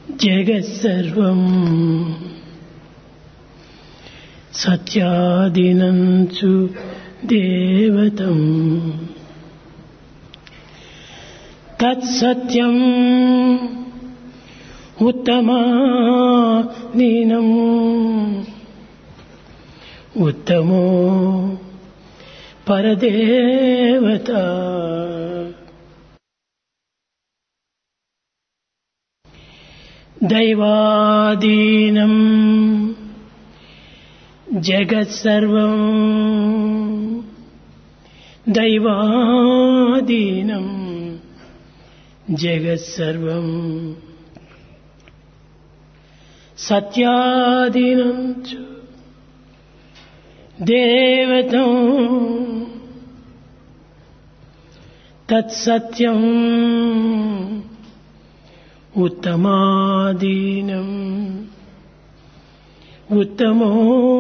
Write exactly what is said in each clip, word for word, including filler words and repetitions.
జగత్సర్వం సత్యాదినంచు దేవతం తత్సత్యం ఉత్తమాదీనం ఉత్తమో పరదేవత. దైవాదీనం జగత్సర్వం దైవాదీనం జగత్సర్వం సత్యాదీనం చ దేవతం తత్సత్యం ఉత్తమాదీనం ఉత్తమో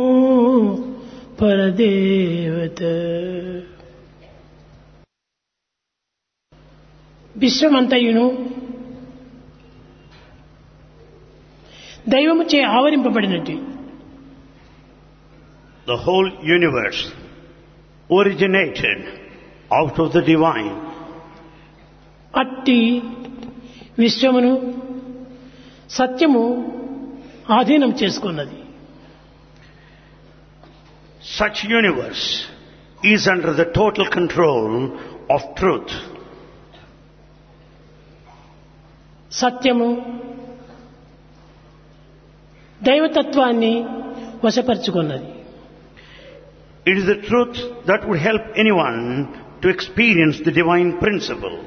పరదేవత. విశ్వమంతయును దైవముచే ఆవరింపబడినట్టు. The whole universe originated out of the divine. అట్టి విశ్వమును సత్యము ఆధీనం చేసుకున్నది. Such universe is under the total control of truth. సత్యము దైవతత్వాన్ని వశపరుచుకున్నది. It is the truth that would help anyone to experience the divine principle.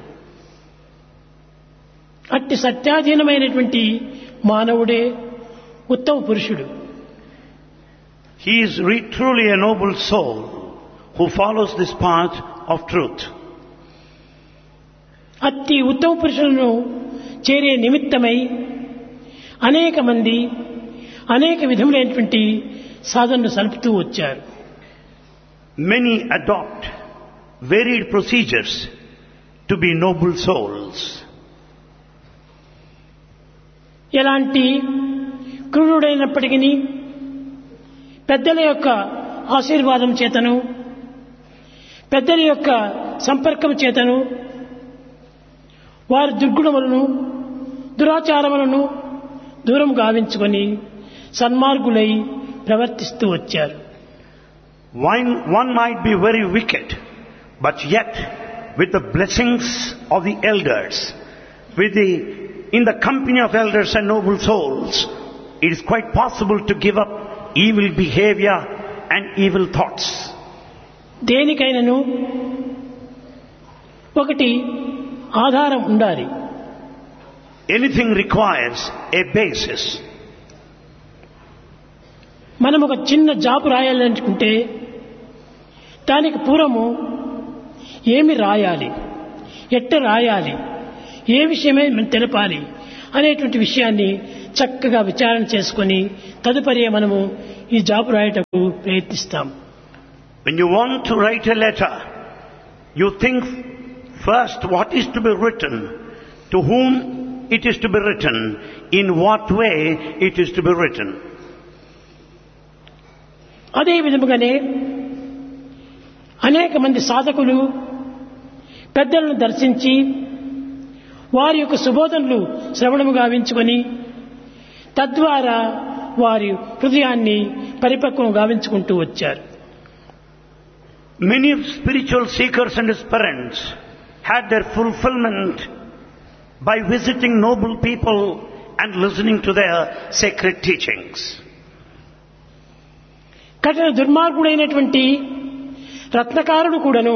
అట్టి సత్యాధీనమైనటువంటి మానవుడే ఉత్తమ పురుషుడు. He is re- truly a noble soul who follows this path of truth. అట్టి ఉత్తమ పురుషులను చేరే నిమిత్తమై అనేక మంది అనేక విధములైనటువంటి సాధనలు సలుపుతూ వచ్చారు. Many adopt varied procedures to be noble souls. ఎలాంటి క్రూరుడైనప్పటికీ పెద్దల యొక్క ఆశీర్వాదం చేతను పెద్దల యొక్క సంపర్కం చేతను వారి దుర్గుణములను దురాచారములను దూరం గావించుకొని సన్మార్గులై ప్రవర్తిస్తూ వచ్చారు. One, one might be very wicked, but yet with the blessings of the elders, with the in the company of elders and noble souls, it is quite possible to give up evil behavior and evil thoughts. దేనికైనను ఒకటి ఆధారం ఉండాలి. Anything requires a basis. మనం ఒక చిన్న job రాయాలనుకుంటే దానికి పూర్వము ఏమి రాయాలి, ఎట్ట రాయాలి, ఏ విషయమే మనం తెలపాలి అనేటువంటి విషయాన్ని చక్కగా విచారణ చేసుకొని తదుపరి మనము ఈ జాబు రాయటకు ప్రయత్నిస్తాం. When you want to write a letter, you think first what is to be written, to whom it is to be written, in what way it is to be written. అదే విధముగానే అనేక మంది సాధకులు పెద్దలను దర్శించి వారి యొక్క సుబోధనలు శ్రవణము గావించుకొని తద్వారా వారి హృదయాన్ని పరిపక్వం గావించుకుంటూ వచ్చారు. Many spiritual seekers and aspirants had their fulfillment by visiting noble people and listening to their sacred teachings. కఠిన దుర్మార్గుడైనటువంటి రత్నకారుడు కూడాను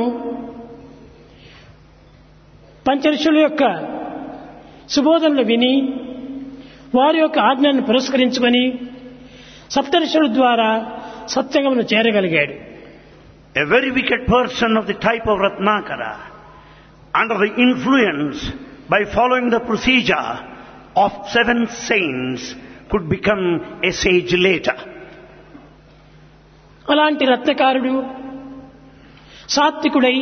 పంచఋషుల యొక్క సుబోధనలు విని వారి యొక్క ఆజ్ఞను పురస్కరించుకొని సప్తఋషుల ద్వారా సత్సంగమును చేరగలిగాడు. A very wicked person of the type of Ratnakara, under the influence by following the procedure of seven saints, could become a sage later. అలాంటి రత్నకారుడు సాత్వికుడై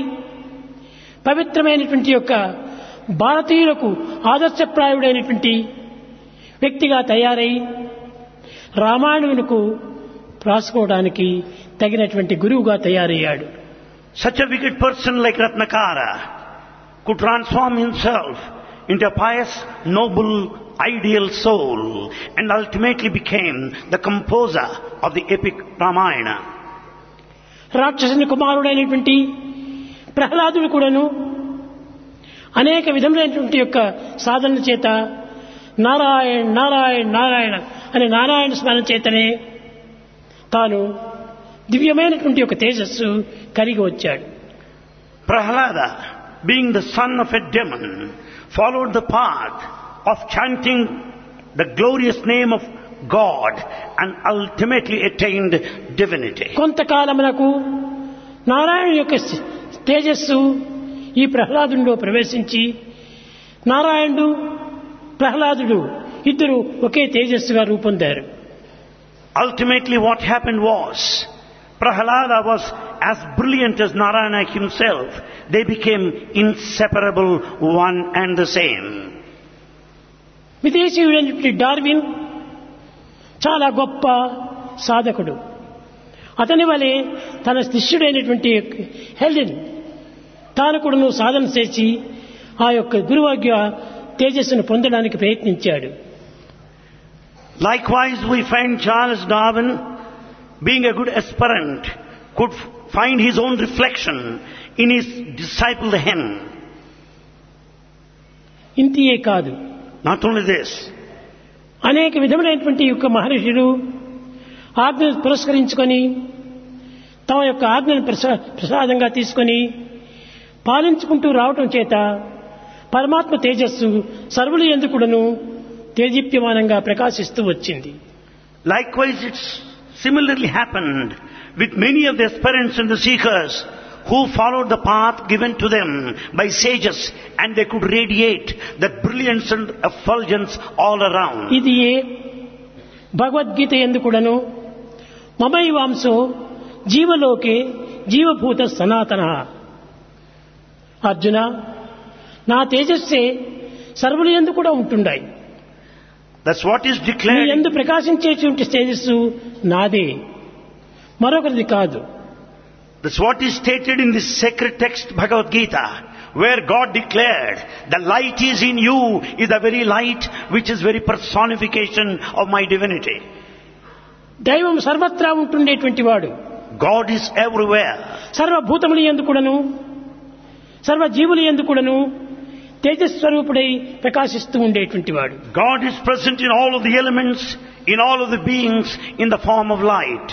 పవిత్రమైనటువంటి యొక్క భారతీయులకు ఆదర్శప్రాయుడైనటువంటి వ్యక్తిగా తయారై రామాయణునికి రాసుకోవడానికి తగినటువంటి గురువుగా తయారయ్యాడు. Such a wicked person like Ratnakara could transform himself into a pious, noble, ideal soul and ultimately became the composer of the epic Ramayana. రాక్షసుని కుమారుడైనటువంటి ప్రహ్లాదుడు కూడాను అనేక విధములైనటువంటి యొక్క సాధన చేత నారాయణ నారాయణ నారాయణ అనే నారాయణ స్మరణ చేతనే తాను దివ్యమైనటువంటి ఒక తేజస్సు కలిగి వచ్చాడు. Prahlada, being the son of a demon, followed the path of chanting the glorious name of God and ultimately attained divinity. కొంతకాలమునకు Narayana యొక్క తేజస్సు ఈ ప్రహ్లాదునిలో ప్రవేశించి నారాయణుడు ప్రహ్లాదుడు ఇద్దరు ఒకే తేజస్సుగా రూపొందారు. Ultimately what happened was, Prahlada was as brilliant as Narayana himself. They became inseparable, one and the same. విదేశీయుడైనటువంటి Darwin చాలా గొప్ప సాధకుడు. అతని వలె తన శిష్యుడైనటువంటి హెలెన్ తాను కూడా సాధన చేసి ఆ యొక్క గురువాజ్ఞ తేజస్సును పొందడానికి ప్రయత్నించాడు. Likewise, we find Charles Darwin, being a good aspirant, could find his own reflection in his disciple the hen. ఇంతియే కాదు, Not only this, అనేక విధములైనటువంటి యొక్క మహర్షులు ఆజ్ఞను పురస్కరించుకొని తమ యొక్క ఆజ్ఞను ప్రసాదంగా తీసుకొని పాలించుకుంటూ రావటం చేత పరమాత్మ తేజస్సు సర్వులు ఎందుకుడను తేజీప్యమానంగా ప్రకాశిస్తూ వచ్చింది. likewise it's similarly happened with many of the aspirants and the seekers who followed the path given to them by sages, and they could radiate that brilliance and effulgence all around. ఇది భగవద్గీత ఎందుకుడను మమైవాంసో జీవలోకే జీవభూత సనాతన. అర్జున, నా తేజస్సే సర్వులు యందు కూడా ఉంటున్నాయి. That's what is నీ declared. యందు ప్రకాశించేటువంటి తేజస్సు నాదే, మరొకరిది కాదు. That's what is stated in this sacred text Bhagavad Gita, where God declared, the light is in you, is the very light which is very personification of my divinity. దైవం సర్వత్రా ఉంటుండేటువంటి వాడు. God is everywhere. సర్వభూతములు యందు కూడాను సర్వజీవులు యందు కూడాను తేజస్వరూపుడై ప్రకాశిస్తూ ఉండేటువంటి వాడు. God is present in all of the elements, in all of the beings, in the form of light.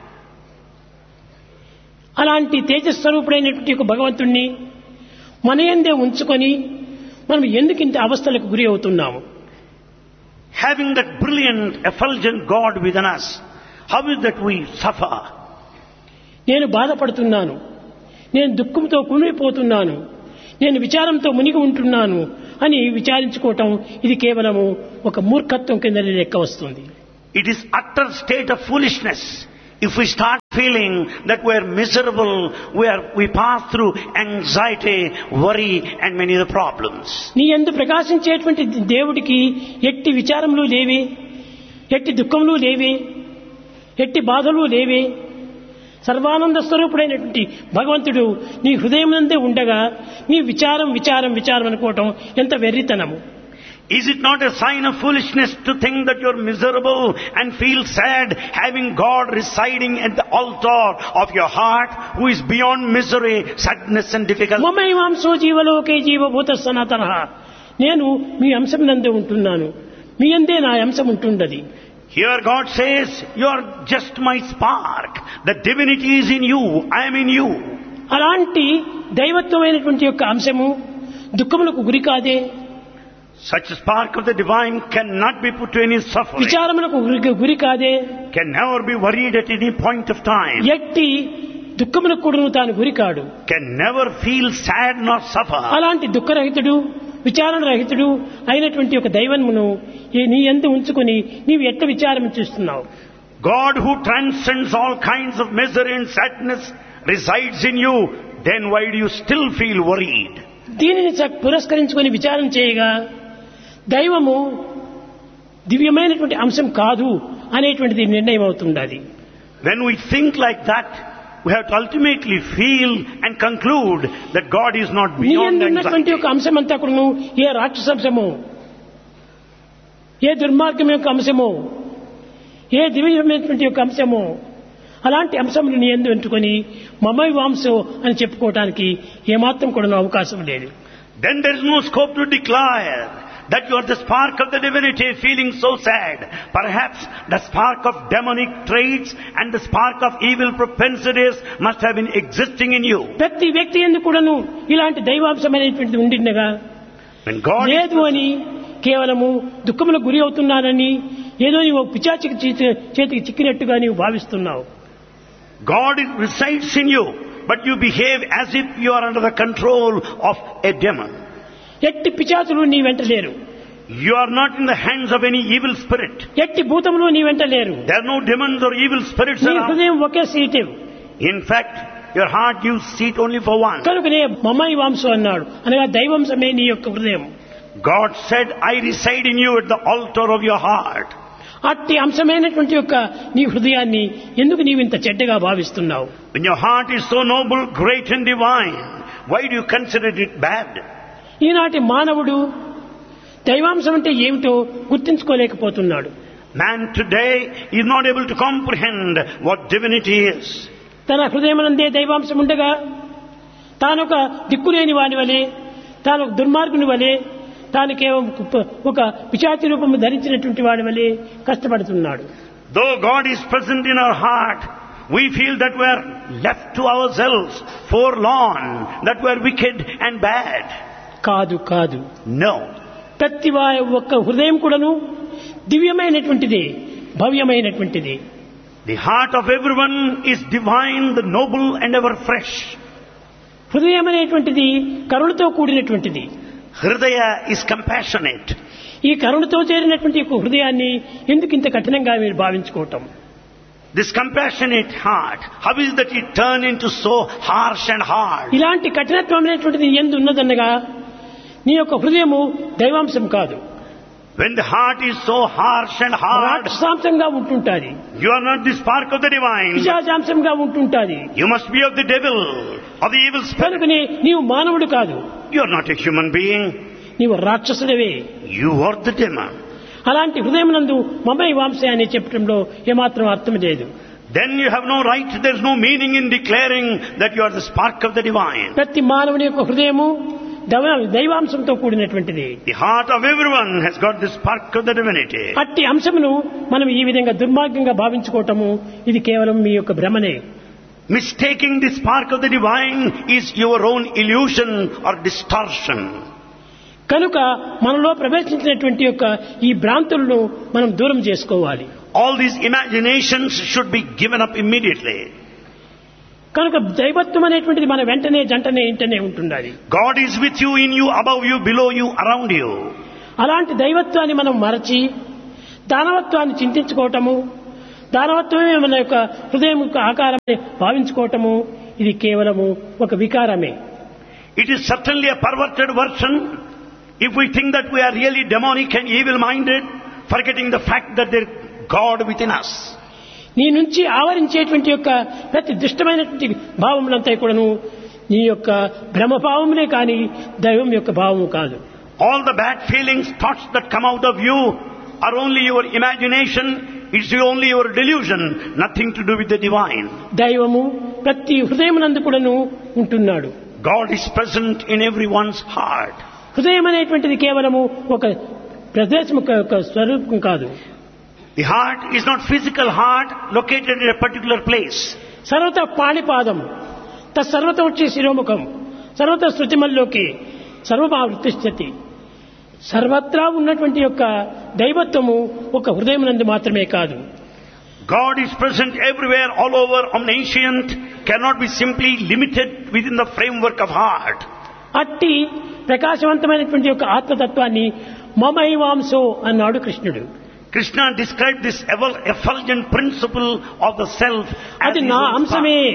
అలాంటి తేజస్వరూపుడైనటువంటి ఒక భగవంతుణ్ణి మన యందే ఉంచుకొని మనం ఎందుకు ఇంత అవస్థలకు గురి అవుతున్నాము? Having that brilliant, effulgent God within us, how is that we suffer? నేను బాధపడుతున్నాను, నేను దుఃఖంతో కుమిలిపోతున్నాను, నేను విచారంతో మునిగి ఉంటున్నాను అని విచారించుకోవటం ఇది కేవలము ఒక మూర్ఖత్వం కింద లెక్క వస్తుంది. It is utter state of foolishness. If we start feeling that we are miserable, we are we pass through anxiety, worry and many other problems. నీ యందు ప్రకాశించేటువంటి దేవుడికి ఎట్టి విచారములు లేవే, ఎట్టి దుఃఖములు లేవే, ఎట్టి బాధలు లేవే. సర్వానంద స్వరూపుడైనటువంటి భగవంతుడు నీ హృదయమునందే ఉండగా నీ విచారం విచారం విచారం అనుకోవటం ఎంత వెర్రితనము. Is it not a sign of foolishness to think that you are miserable and feel sad, having God residing at the altar of your heart, who is beyond misery, sadness and difficulty? మమైవాంసో జీవలోకే జీవభూత సనాతన. నేను మీ అంశమునందే ఉంటున్నాను, మీ యందే నా అంశం ఉంటున్నది. Here God says, you are just my spark. The divinity is in you, I am in you. అలాంటి దైవత్వమైనటువంటి యొక్క అంశము దుఃఖములకు గురి కాదే. Such a spark of the divine cannot be put to any suffering. విచారములకు గురి కాదే. Can never be worried at any point of time. ఎట్టి దుఃఖములకు కూడా తాను గురి కాడు. Can never feel sad nor suffer. అలాంటి దుఃఖరహితుడు విచారణ రహితుడు అయినటువంటి ఒక దైవమును నీ యందు ఉంచుకొని నీవు ఎట్ట విచారం చేస్తున్నావు? God who transcends all kinds of misery and sadness resides in you. Then why do you still feel worried? దీనిని పురస్కరించుకొని విచారం చేయగా దైవము దివ్యమైనటువంటి అంశం కాదు అనేటువంటిది నిర్ణయం అవుతుండాలి. When we think like that, we have to ultimately feel and conclude that God is not beyond ఉన్నటువంటి anxiety. ఒక అంశం అంతా కూడా ఏ రాక్షసంశమో, ఏ దుర్మార్గం యొక్క అంశమో, ఏ దివ్యమైనటువంటి యొక్క అంశమో, అలాంటి అంశములు నీ యందు ఎంచుకొని మమై వాంసో అని చెప్పుకోవడానికి ఏమాత్రం కూడా అవకాశం లేదు. Then there is no scope to declare that you are the spark of the divinity feeling so sad. Perhaps the spark of demonic traits and the spark of evil propensities must have been existing in you. ప్రతి వ్యక్తి యందు కూడాను ఇలాంటి దైవాంశమైనటువంటిది ఉండినగా When God లేదు అని కేవలము దుఃఖములకు గురి అవుతున్నానని ఏదో నీవు పిచాచికి చేతికి చిక్కినట్టుగా నీవు భావిస్తున్నావు. God resides in you, but you behave as if you are under the control of a demon. ఎట్టి పిచాచులు నీ వెంట లేరు. You are not in the hands of any evil spirit. ఎట్టి భూతములు నీ వెంట లేరు. There are no demons or evil spirits నీ around. హృదయం ఒకే seat. In fact, your heart gives seat only for one. కనుకనే మమై వాంసో అన్నాడు, అనగా దైవంశమే నీ యొక్క హృదయం. God said, I reside in you at the altar of your heart. అట్టి అంశమైనటువంటి యొక్క నీ హృదయాన్ని ఎందుకు నీవు ఇంత చెడ్డగా భావిస్తున్నావు? When your heart is so noble, great and divine, why do you consider it bad? ఈనాటి మానవుడు దైవాంశం అంటే ఏమిటో గుర్తించుకోలేకపోతున్నాడు. Man today is not able to comprehend what divinity is. తన హృదయమునందే దైవాంశం ఉండగా తానొక దిక్కులేని వాని వలె, తాను దుర్మార్గుని వలె, తాను కేవలం ఒక పిశాచి రూపము ధరించినటువంటి వాడి వలె కష్టపడుతున్నాడు. Though God is present in our heart, we feel that we are left to ourselves, forlorn, that we are wicked and bad. కాదు కాదు No. ప్రతి వారి ఒక్క హృదయం కూడాను దివ్యమైనటువంటిది, భవ్యమైనటువంటిది. The heart of everyone is divine, the noble and ever fresh. హృదయం అనేటువంటిది కరుణతో కూడినటువంటిది. Hridaya is compassionate. ఈ కరుణతో చేరినటువంటి యొక్క హృదయాన్ని ఎందుకు ఇంత కఠినంగా మీరు భావించుకోవటం? This compassionate heart, how is that it turned into so harsh and hard? ఇలాంటి కఠినత్వమైనటువంటిది ఎందు ఉన్నదన్నగా నీ యొక్క హృదయము దైవాంశం కాదు, When the heart is so harsh and hard, రాక్షసాంశంగా ఉంటుంటాది, you are not the spark of the divine. పిశాచాంశంగా ఉంటుంటాది. You must be of the devil, of the evil spirit. కనుకనే నీవు మానవుడు కాదు, You are not a human being. నీవు రాక్షసుడివే. You are the demon. అలాంటి హృదయం నందు మమై వాంసే అని చెప్పడంలో ఏమాత్రం అర్థం లేదు. Then you have no right, there is no meaning in declaring that you are the spark of the divine. ప్రతి మానవుని యొక్క హృదయము దైవ- దైవాంశంతో కూడినటువంటిది. The heart of everyone has got the spark of the divinity. అట్టి అంశమును మనం ఈ విధంగా దుర్మార్గంగా భావించుకోవటము ఇది కేవలం మీ యొక్క భ్రమనే. Mistaking the spark of the divine is your own illusion or distortion. కనుక మనలో ప్రవేశించినటువంటి యొక్క ఈ భ్రాంతులను మనం దూరం చేసుకోవాలి. All these imaginations should be given up immediately. కనుక దైవత్వం అనేటువంటిది మన వెంటనే జంటనే ఇంటనే ఉంటుండాలి. God is with you, in you, above you, below you, around you. అలాంటి దైవత్వాన్ని మనం మరచి దానవత్వాన్ని చింతించుకోవటము, దానవత్వమే మన యొక్క హృదయం యొక్క ఆకారాన్ని భావించుకోవటము ఇది కేవలము ఒక వికారమే. It is certainly a perverted version if we think that we are really demonic and evil-minded, forgetting the fact that there is God within us. నీ నుంచి ఆవరించేటువంటి యొక్క ప్రతి దుష్టమైనటువంటి భావములంతా కూడాను నీ యొక్క భ్రమభావమునే కానీ దైవం యొక్క భావము కాదు. All the bad feelings, thoughts that come out of you are only your imagination, it's only your delusion, nothing to do with the divine. దైవము ప్రతి హృదయమునందు కూడాను ఉంటున్నాడు. God is present in everyone's heart. హృదయం అనేటువంటిది కేవలము ఒక ప్రదేశం యొక్క స్వరూపం కాదు. The heart is not physical heart located in a particular place. సర్వత పాణిపాదం తత్సర్వత వచ్చి శిరోముఖం సర్వత శృతిమల్లోకి సర్వమావృతిష్ఠతి. సర్వత్రా ఉన్నటువంటి యొక్క దైవత్వము ఒక హృదయమునందు మాత్రమే కాదు. God is present everywhere, all over, omniscient, cannot be simply limited within the framework of heart. అట్టి ప్రకాశవంతమైనటువంటి యొక్క ఆత్మతత్వాన్ని మమైవాంసో అన్నాడు కృష్ణుడు. Krishna described this effulgent principle of the self as అది his నా own అంశమే, spark.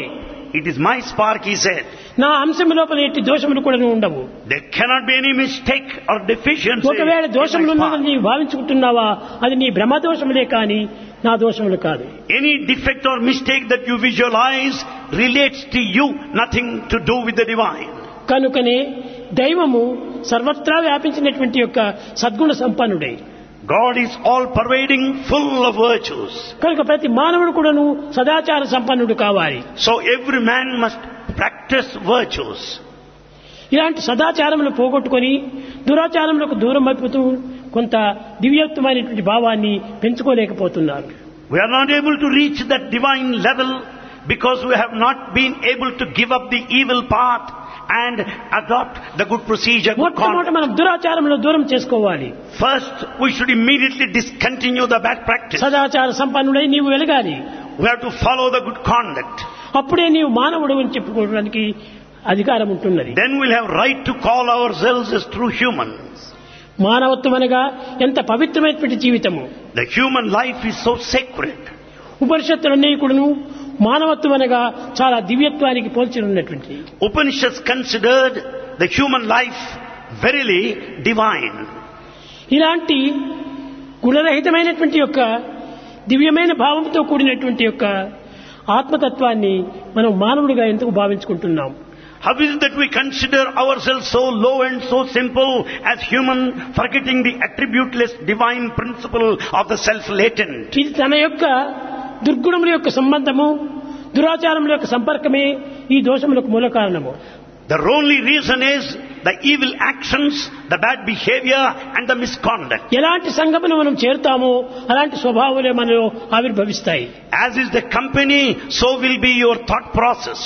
It is my spark, he said. నా అంశము లోపల ఎట్టి దోషములు కూడా ఉండవు. There cannot be any mistake or deficiency. ఒకవేళ in దోషములు my spark. ఉన్నదని నీవు భావించుకుంటున్నావా, అది నీ భ్రమ దోషములే కానీ నా దోషములు కాదు. Any defect or mistake that you visualize relates to you, nothing to do with the divine. కనుకనే దైవము సర్వత్రా వ్యాపించినటువంటి యొక్క సద్గుణ సంపన్నుడై, God is all pervading, full of virtues. కనుక ప్రతి మానవుడు కూడాను సదాచార సంపన్నుడు కావాలి. So every man must practice virtues. ఇలాంటి సదాచారములు పోగొట్టుకొని దురాచారములకు దూరం అయిపోతూ కొంత దివ్యత్వమైనటువంటి భావాన్ని పెంచుకోలేకపోతున్నారు. We are not able to reach that divine level because we have not been able to give up the evil path and adopt the good procedure, good మొట్టమొదట conduct. మనం దురాచారములను దూరం చేసుకోవాలి. First, we should immediately discontinue the bad practice. సదాచార సంపన్నుడై నీవు వెలగాలి. We have to follow the good conduct. అప్పుడే నీవు మానవుడు అని చెప్పుకోవడానికి అధికారం ఉంటున్నది. Then we'll have right to call ourselves as true humans. మానవత్వం అనగా ఎంత పవిత్రమైనటువంటి జీవితము. The human life is so sacred. ఉపనిషత్తులన్నీ కూడాను మానవత్వం అనగా చాలా దివ్యత్వానికి పోల్చి ఉన్నటువంటి. Upanishads considered the human life verily divine. ఇలాంటి గుణరహితమైనటువంటి యొక్క దివ్యమైన భావంతో కూడినటువంటి యొక్క ఆత్మతత్వాన్ని మనం మానవుడిగా ఎందుకు భావించుకుంటున్నాం? How is it that we consider ourselves so low and so simple as human, forgetting the attributeless divine principle of the self latent? ఇది తన యొక్క దుర్గుణముల యొక్క సంబంధము, దురాచారముల యొక్క సంపర్కమే ఈ దోషములకు మూల కారణము. The only reason is the evil actions, the bad behavior and the misconduct. ఎలాంటి సంగమును మనం చేరుతామో అలాంటి స్వభావాలే మనలో ఆవిర్భవిస్తాయి. As is the company, so will be your thought process.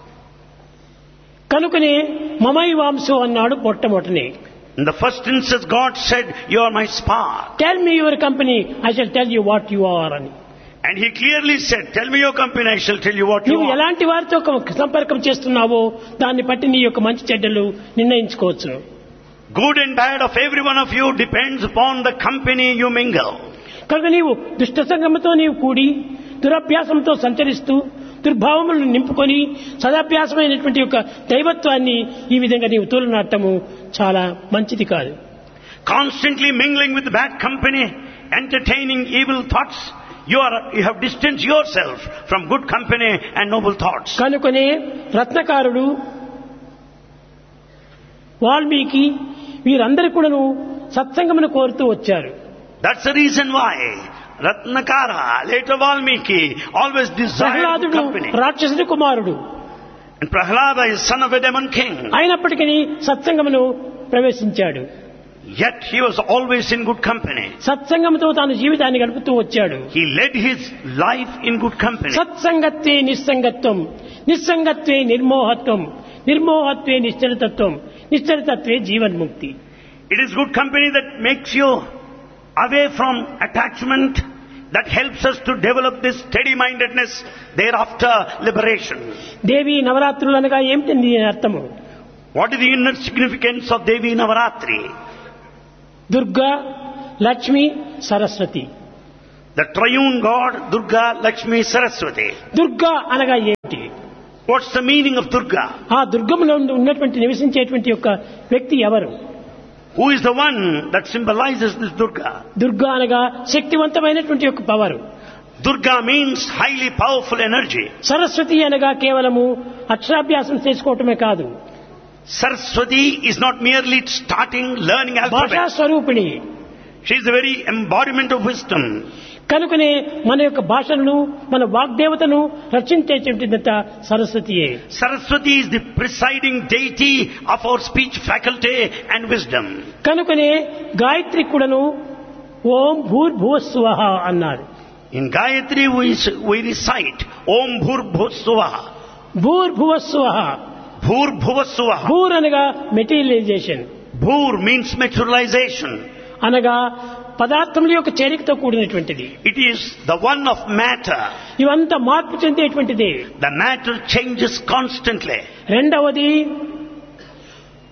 కనుకనే మమైవాంశో అన్నాడు మొట్టమొదటనే. In the first instance, God said, "You are my spark." Tell me your company, I shall tell you what you are అని. And he clearly said, "Tell me your company, I shall tell you what you నువ్వు are." ఎలాంటి వారితో సంపర్కం చేస్తున్నావో దాన్ని బట్టి నీ యొక్క మంచి చెడ్డలు నిర్ణయించుకోవచ్చు. Good and bad of every one of you depends upon the company you mingle. కనుక నీవు దుష్ట సంగముతో నీవు కూడి దురభ్యాసంతో సంచరిస్తూ దుర్భావములను నింపుకొని సదాభ్యాసమైనటువంటి యొక్క దైవత్వాన్ని ఈ విధంగా నీవు తోలనాటము చాలా మంచిది కాదు. Constantly mingling with bad company, entertaining evil thoughts, you are you have distanced yourself from good company and noble thoughts. కనుకనే రత్నకారుడు, వాల్మీకి వీరందరూ కూడాను సత్సంగమును కోరుతూ వచ్చారు. That's the reason why Ratnakara, later Valmiki, always desired good ప్రహ్లాదుడు company. రాక్షసుడి కుమారుడు. And Prahlada is son of a demon king. అయినప్పటికీ సత్సంగమును ప్రవేశించాడు. Yet he was always in good company. సత్సంగంతో తాను జీవితాన్ని గడుపుతూ వచ్చాడు. He led his life in good company. సత్సంగత్వే నిస్సంగత్వం, నిస్సంగత్వే నిర్మోహత్వం, నిర్మోహత్వే నిశ్చలతత్వం, నిశ్చలతత్వే జీవన్ముక్తి. It is good company that makes you away from attachment, that helps us to develop this steady-mindedness, thereafter liberation. దేవి నవరాత్రులు అనగా ఏమిటి దీని అర్థము? What is the inner significance of Devi Navaratri? Durga, Lakshmi, Saraswati. The triune God, Durga, Lakshmi, Saraswati. Durga అనగా ఏమిటి? What's the meaning of Durga? ఆ దుర్గములో ఉన్నటువంటి నివసించేటువంటి యొక్క వ్యక్తి ఎవరు? Who is the one that symbolizes this Durga? Durga అనగా శక్తివంతమైనటువంటి యొక్క power. Durga means highly powerful energy. Saraswati అనగా కేవలము అక్షరాభ్యాసం చేసుకోవటమే కాదు. Saraswati is not merely starting learning భాషా alphabet. స్వరూపిణి. She is the very embodiment of wisdom. కనుకనే మన యొక్క భాషను, మన వాగ్దేవతను రక్షించేటువంటిదంత సరస్వతియే. Saraswati is the presiding deity of our speech faculty and wisdom. కనుకనే గాయత్రి కూడాను ఓం భూర్భువస్సువః అన్నారు. In Gayatri we, we recite Om Bhur Bhussuvaha. భూర్భువస్సువః. Bhur Bhuvassuvaha. భూర్ అనగా మెటీరియలైజేషన్, Bhur means materialization. అనగా పదార్థముల యొక్క చేరికతో కూడినటువంటిది. It is the one of matter. ఇవంతా మార్పు చెందేటువంటిది. The matter changes constantly. రెండవది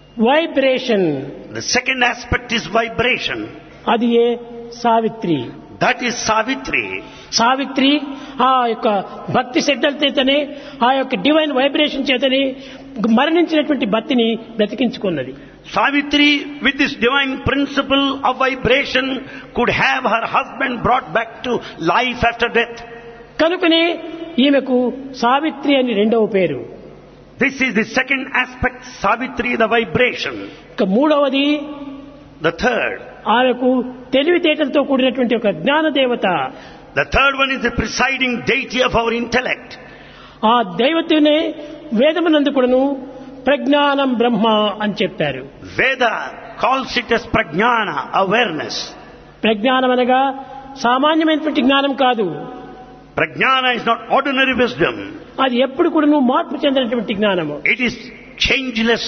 vibration, The second aspect is vibration. అది ఏ Savitri. That is Savitri. Savitri ఆ యొక్క భక్తి శ్రద్ధల చేతనే ఆ యొక్క డివైన్ వైబ్రేషన్ చేతనే మరణించినటువంటి భక్తిని బ్రతికించుకున్నది. Savitri, with this divine principle of vibration, could have her husband brought back to life after death. కనుకనే ఈమెకు సావిత్రి అని రెండవ పేరు. This is the second aspect, Savitri, the vibration. ఇక మూడవది, The third. ఆమెకు తెలివితేటలతో కూడినటువంటి ఒక జ్ఞాన దేవత. The third one is the presiding deity of our intellect. ఆ దైవతనే వేదమునందు కూడాను ప్రజ్ఞానం బ్రహ్మ అని చెప్పారు. Veda calls it as prajnana, awareness. ప్రజ్ఞానం అనగా సామాన్యమైనటువంటి జ్ఞానం కాదు. Prajnana is not ordinary wisdom. అది ఎప్పుడు కూడాను మార్పు చెందినటువంటి జ్ఞానము. It is changeless.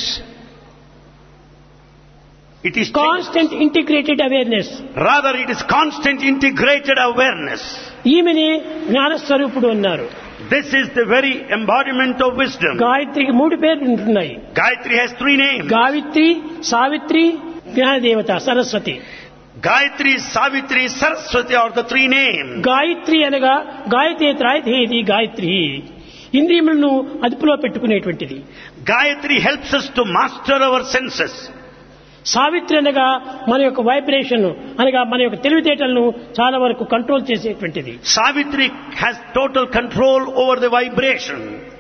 It is change- constant integrated awareness. rather it is constant integrated awareness. ఈమెని జ్ఞానస్వరూపుడు అన్నారు. This is the very embodiment of wisdom. గాయత్రికి మూడు పేర్లు ఉంటున్నాయి. Gayatri has three names. గావిత్రి, Savitri, జ్ఞానదేవత Saraswati. Gayatri, Savitri, Saraswati are the three names. Gayatri అనగా గాయతేత్రాయధేది గాయత్రి, ఇంద్రియములను అదుపులో పెట్టుకునేటువంటిది. Gayatri helps us to master our senses. Savitri అనగా మన యొక్క వైబ్రేషన్ అనగా మన యొక్క తెలివితేటలను చాలా వరకు కంట్రోల్ చేసేటువంటిది. Savitri has total control over the vibration.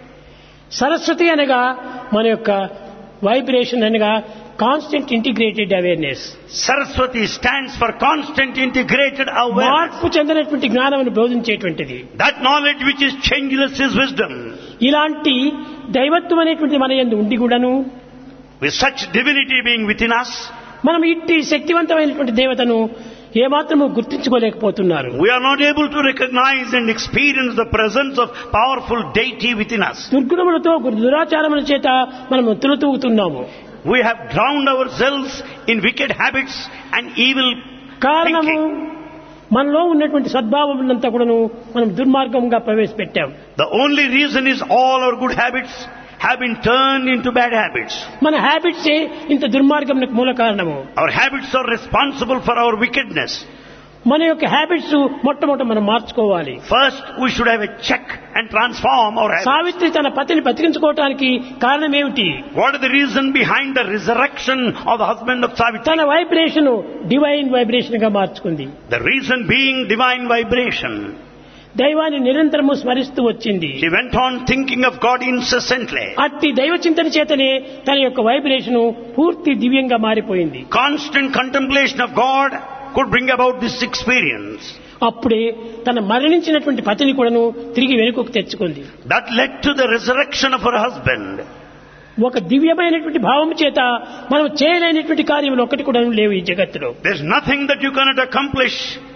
Saraswati అనగా మన యొక్క వైబ్రేషన్ అనగా constant integrated awareness. Saraswati stands for constant integrated awareness. మార్పు చెందినటువంటి జ్ఞానమును బోధించేటువంటిది. That knowledge which is changeless is wisdom. ఇలాంటి దైవత్వం అనేటువంటి మన యందు ఉండి కూడాను With such divinity being within us, మనం ఇట్టి శక్తివంతమైనటువంటి దేవతను ఏమాత్రము గుర్తించుకోలేకపోతున్నారు. we are not able to recognize and experience the presence of powerful deity within us. దుర్గుణములతో దురాచారముల చేత మనం తులతూగుతున్నాము. We have drowned ourselves in wicked habits and evil కారణము thinking. మనలో ఉన్నటువంటి సద్భావములంతా కూడాను మనం దుర్మార్గంగా ప్రవేశపెట్టాం. The only reason is all our good habits have been turned into bad habits. మన హ్యాబిట్సే ఇంత దుర్మార్గమునకు మూల కారణము. Our habits are responsible for our wickedness. మన యొక్క హ్యాబిట్స్ మొట్టమొదట మనం మార్చుకోవాలి. First, we should have a check and transform our habits. Savitri తన పతిని బతికించుకోవటానికి కారణం ఏమిటి? What is the reason behind the resurrection of the husband of Savitri? తన వైబ్రేషన్ డివైన్ వైబ్రేషన్ గా మార్చుకుంది. The reason being divine vibration. దైవాన్ని నిరంతరము స్మరిస్తూ వచ్చింది. She went on thinking of God incessantly. అట్టి దైవ చింతన చేతనే తన యొక్క వైబ్రేషన్ పూర్తి దివ్యంగా మారిపోయింది. Constant contemplation of God could bring about this experience. అప్పుడే తన మరణించినటువంటి పతిని కూడాను తిరిగి వెనుకకు తెచ్చుకుంది. That led to the resurrection of her husband. ఒక దివ్యమైనటువంటి భావం చేత మనం చేయలేనటువంటి కార్యములు ఒకటి కూడా లేవు ఈ జగత్తులో. There's nothing that you cannot accomplish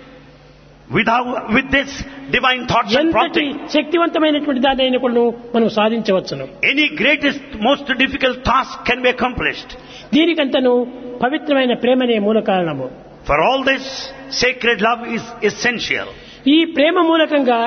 without with this divine thoughts and ఎంతటి prompting. శక్తివంతమైనటువంటి దాన్ని కూడా మనం సాధించవచ్చును. Any greatest, most difficult task can be accomplished. దీనికంతను పవిత్రమైన ప్రేమనే మూల కారణము. For all this, sacred love is essential. ఈ ప్రేమ మూలకంగా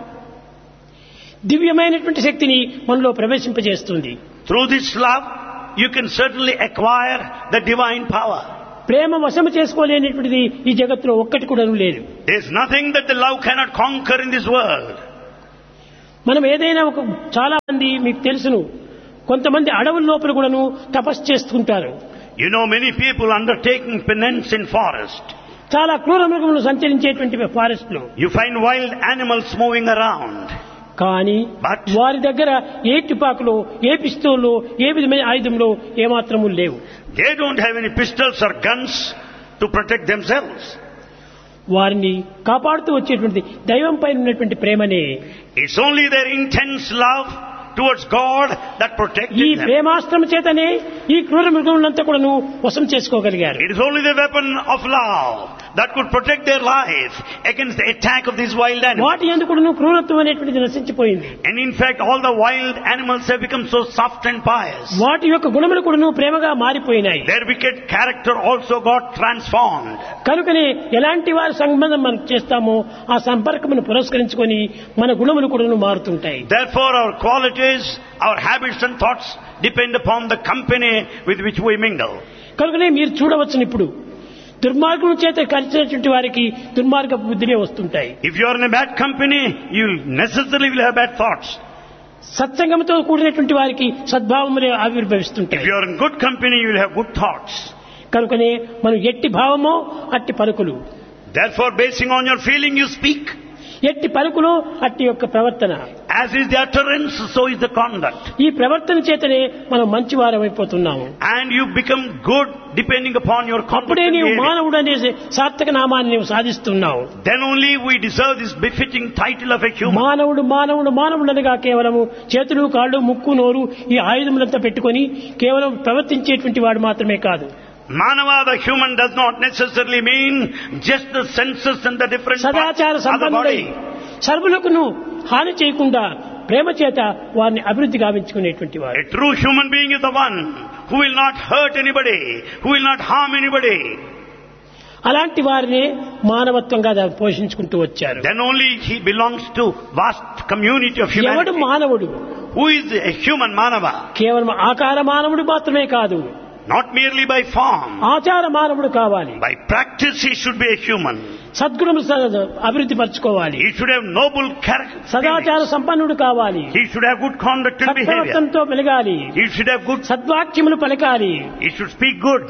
దివ్యమైనటువంటి శక్తిని మనలో ప్రవేశింపజేస్తుంది. Through this love, you can certainly acquire the divine power. ప్రేమ వశము చేసుకోలేనటువంటిది ఈ జగత్తులో ఒక్కటి కూడా లేదు. There's nothing that the love cannot conquer in this world. మనం ఏదైనా ఒక చాలా మంది మీకు తెలుసును, కొంతమంది అడవుల లోపల కూడాను తపస్సు చేస్తుంటారు. You know many people undertaking penance in forest. చాలా క్రూర మృగములు సంచరించేటువంటి ఫారెస్ట్ లో You find wild animals moving around. కానీ But- వారి దగ్గర ఏ తుపాకులు, ఏ పిస్తోలు, ఏ విధమైన ఆయుధంలో ఏమాత్రము లేవు. They don't have any pistols or guns to protect themselves. వారిని కాపాడుతూ వచ్చేటువంటి దైవం పైన ఉన్నటువంటి ప్రేమనే, It's only their intense love towards God that protects ఈ them. ప్రేమాస్త్రం చేతనే ఈ క్రూర మృగములంతా కూడాను వశం చేసుకోగలిగారు. It is only the weapon of love that could protect their life against the attack of these wild animals. వాటి యందు కూడాను క్రూరత్వం అనేటువంటిది నశించిపోయింది. And in fact, all the wild animals have become so soft and pious. వాటి యొక్క గుణములు కూడాను ప్రేమగా మారిపోయినాయి. Their wicked character also got transformed. కనుకనే ఎలాంటి వారి సంబంధం మనం చేస్తామో ఆ సంపర్కమును పురస్కరించుకొని మన గుణములు కూడాను మారుతుంటాయి. Therefore, our qualities, our habits and thoughts depend upon the company with which we mingle. కనుకనే మీరు చూడవచ్చును, ఇప్పుడు దుర్మార్గం చేత కలిసినటువంటి వారికి దుర్మార్గ బుద్ధినే వస్తుంటాయి. If you are in a bad company, you necessarily will have bad thoughts. సత్సంగంతో కూడినటువంటి వారికి సద్భావములే ఆవిర్భవిస్తుంటాయి. If you are in good company, you will have good thoughts. కనుకనే మనం ఎట్టి భావమో అట్టి పలుకులు. Therefore, basing on your feeling, you speak. ఎట్టి పలుకులు అట్టి యొక్క ప్రవర్తన. As is the utterance, so is the conduct. ఈ ప్రవర్తన చేతనే మనం మంచివారం అయిపోతున్నాము. And you become good depending upon your conduct. అప్పుడే నీవు మానవుడు అనే సార్థక నామాన్ని నీవు సాధిస్తున్నావు. Then only we deserve this befitting title of a human. మానవుడు మానవుడు మానవుడనగా కేవలము చేతులు కాళ్ళు ముక్కు నోరు ఈ ఆయుధములంతా పెట్టుకొని కేవలం ప్రవర్తించేటువంటి వాడు మాత్రమే కాదు. Manava, the human, does not necessarily mean just the senses and the different parts సదాచార of the సంపన్నుడై body. సర్వులకును హాని చేయకుండా ప్రేమ చేత వారిని అభివృద్ధి గావించుకునేటువంటి వాడు. A true human being is the one who will not hurt anybody, who will not harm anybody. అలాంటి వారిని మానవత్వంగా పోషించుకుంటూ వచ్చారు. Then only he belongs to vast community of ఎవడు humanity. మానవుడు? Who is a human Manava? కేవలం ఆకార మానవుడు మాత్రమే కాదు, Not merely by form. ఆచార మానవుడు కావాలి. By practice he should be a human. సద్గుణము అభివృద్ధి పరచుకోవాలి. He should have noble character. సదాచార సంపన్నుడు కావాలి. He should have good conduct and behavior. సత్ప్రవర్తనతో మెలగాలి. He should have good. సద్వాక్యములు పలకాలి. He should speak good.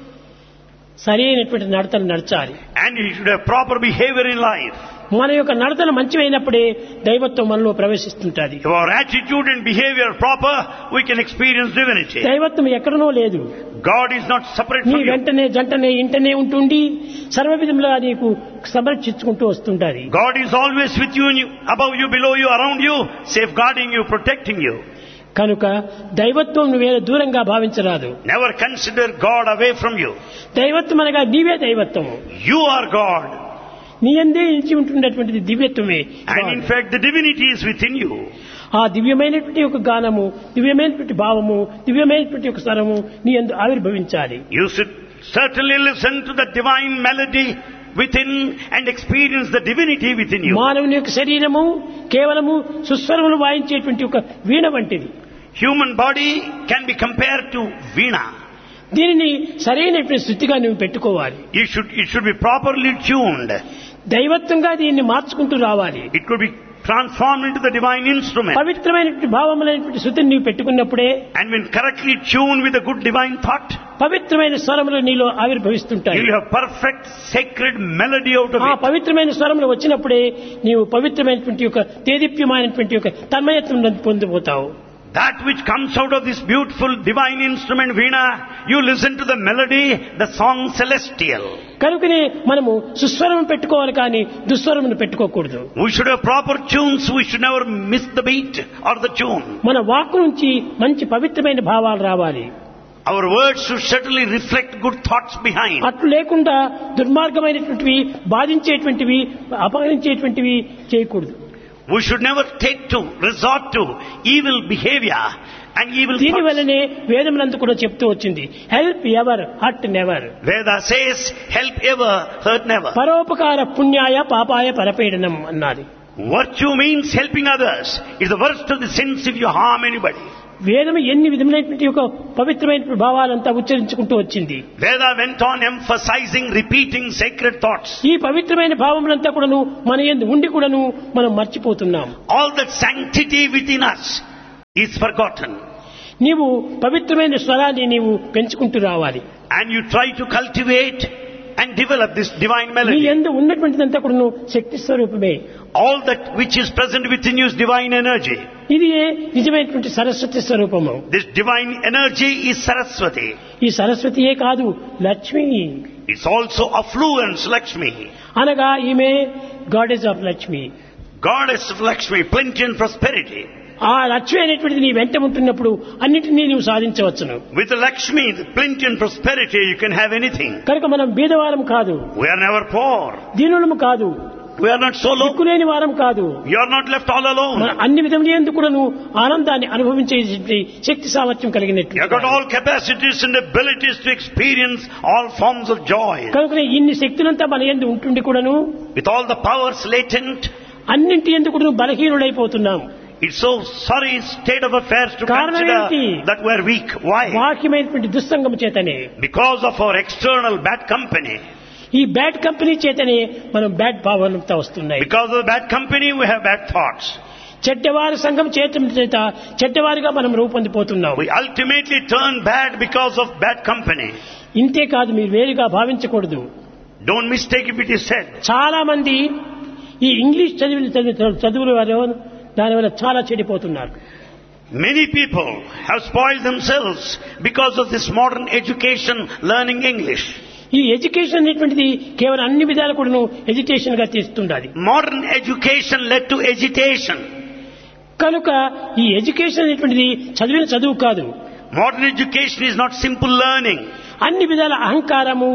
సరైనటువంటి నడతలు నడచాలి. And he should have proper behavior in life. మన యొక్క నడతలు మంచివైనప్పుడే దైవత్వం మనలో ప్రవేశిస్తుంటది. If our attitude and behavior are proper, we can experience divinity. దైవత్వం ఎక్కడనో లేదు. God is not separate నీ from you. వెంటనే జంటనే ఇంటనే ఉంటుండి సర్వ విధములుగా నీకు సంరక్షించుకుంటూ వస్తుంటాది. God is always with you, and you, above you, below you, around you, safeguarding you, protecting you. కనుక దైవత్వం నువ్వేదో దూరంగా భావించరాదు. Never consider God away from you. దైవత్వం అనగా నీవే దైవత్వము. You are God. నీ యందే నిలిచి ఉంటున్నటువంటిది దివ్యత్వమే. And in fact, the divinity is within you. ఆ దివ్యమైనటువంటి ఒక గానము, దివ్యమైనటువంటి భావము, దివ్యమైనటువంటి ఒక స్వరము నీ యందు ఆవిర్భవించాలి. You should certainly listen to the divine melody within and experience the divinity within you. మానవుని యొక్క శరీరము కేవలము సుస్వరములు వాయించేటువంటి ఒక వీణ వంటిది. Human body can be compared to veena. దీనిని సరైనటువంటి స్థితిగా నువ్వు పెట్టుకోవాలి. You should, it should be properly tuned. దైవత్వంగా దీన్ని మార్చుకుంటూ రావాలి. It could be transformed into the divine instrument. పవిత్రమైనటువంటి భావములైనటువంటి శృతిని నీవు పెట్టుకున్నప్పుడే And when correctly tuned with a good divine thought, పవిత్రమైన స్వరములు నీలో ఆవిర్భవిస్తుంటాయి. you will have perfect sacred melody out of ఆ it. పవిత్రమైన స్వరములు వచ్చినప్పుడే నీవు పవిత్రమైనటువంటి ఒక తేదీప్యమైనటువంటి ఒక తన్మయత్వం పొందిపోతావు. That which comes out of this beautiful divine instrument veena, you listen to the melody, the song celestial. కనుకనే మనము సుస్వరం పెట్టుకోవాలి కానీ దుస్వరమును పెట్టుకోకూడదు. We should have proper tunes, we should never miss the beat or the tune. మన వాక్కు నుంచి మంచి పవిత్రమైన భావాలు రావాలి. Our words should certainly reflect good thoughts behind. అట్లు లేకుండా దుర్మార్గమైనటువంటివి, బాధించేటువంటివి, అపహరించేటువంటివి చేయకూడదు. We should never take to, resort to evil behavior and evil దీని thoughts. వల్లనే వేదములందు కూడా చెప్తూ వచ్చింది, help ever hurt never. Veda says, help ever, hurt never. పరోపకార పుణ్యాయ పాపాయ పరపీడనం అన్నది. Virtue means helping others. It's the worst of the sins if you harm anybody. వేదము ఎన్ని విధమైనటువంటి ఒక పవిత్రమైన భావాలంతా ఉచ్చరించుకుంటూ వచ్చింది. Veda went on emphasizing, repeating sacred thoughts. ఈ పవిత్రమైన భావములంతా కూడాను మన యందు ఉండి కూడాను మనం మర్చిపోతున్నాం. All that sanctity within us is forgotten. నీవు పవిత్రమైన స్వరాన్ని నీవు పెంచుకుంటూ రావాలి. And you try to cultivate and develop this divine నీ melody. యందు ఉన్నటువంటిదంతా కూడాను శక్తి స్వరూపమే. All that which is present within you is divine energy. ఇది నిజమైనటువంటి సరస్వతి స్వరూపము. This divine energy is Saraswati. ఈ సరస్వతియే కాదు, Lakshmi. It's also affluence, Lakshmi. అనగా ఈమె goddess of Lakshmi. Goddess of Lakshmi, plenty and prosperity. ఆ లక్ష్మి అనేటువంటిది నీ వెంట ఉంటున్నప్పుడు అన్నిటినీ నీవు సాధించవచ్చును. With the Lakshmi, the plenty and prosperity, you can have anything. కనుక మనం బీదవారం కాదు, We are never poor. దీనులము కాదు, We are not so low. దిక్కులేని వారం కాదు. You are not left all alone. మన అన్ని విధములు ఎందుకు కూడాను ఆనందాన్ని అనుభవించే శక్తి సామర్థ్యం కలిగినట్టు. You have got all capacities and abilities to experience all forms of joy. కనుక ఇన్ని శక్తులంతా మన యందు ఉంటుండి కూడాను With all the powers latent, అన్నింటి ఎందుకు కూడాను బలహీనుడైపోతున్నాం. It's so sorry state of affairs to కారణం ఏంటి? consider that we're weak. Why? బాహ్యమైనటువంటి దుస్సంగం చేతనే, Because of our external bad company. ఈ బ్యాడ్ కంపెనీ చేతనే మనం బ్యాడ్ భావనతో వస్తున్నాయి. Because of the bad company, we have bad thoughts. చెడ్డవారి సంఘం చేయటం చేత చెడ్డవారిగా మనం రూపొందిపోతున్నాం. We ultimately turn bad because of bad company. ఇంతే కాదు, మీరు వేరుగా భావించకూడదు. Don't mistake if it is said. చాలా మంది ఈ ఇంగ్లీష్ చదివి చదివి చదువుల వారు దానివల్ల చాలా చెడిపోతున్నారు. Many people have spoiled themselves because of this modern education learning English. ఈ ఎడ్యుకేషన్ అనేటువంటిది కేవలం అన్ని విధాలు కూడా ఎడ్యుకేషన్ గా తీస్తుండాలి. Modern education led to agitation. కనుక ఈ ఎడ్యుకేషన్ అనేటువంటిది చదివిన చదువు కాదు. Modern education is not simple learning. అన్ని విధాల అహంకారము,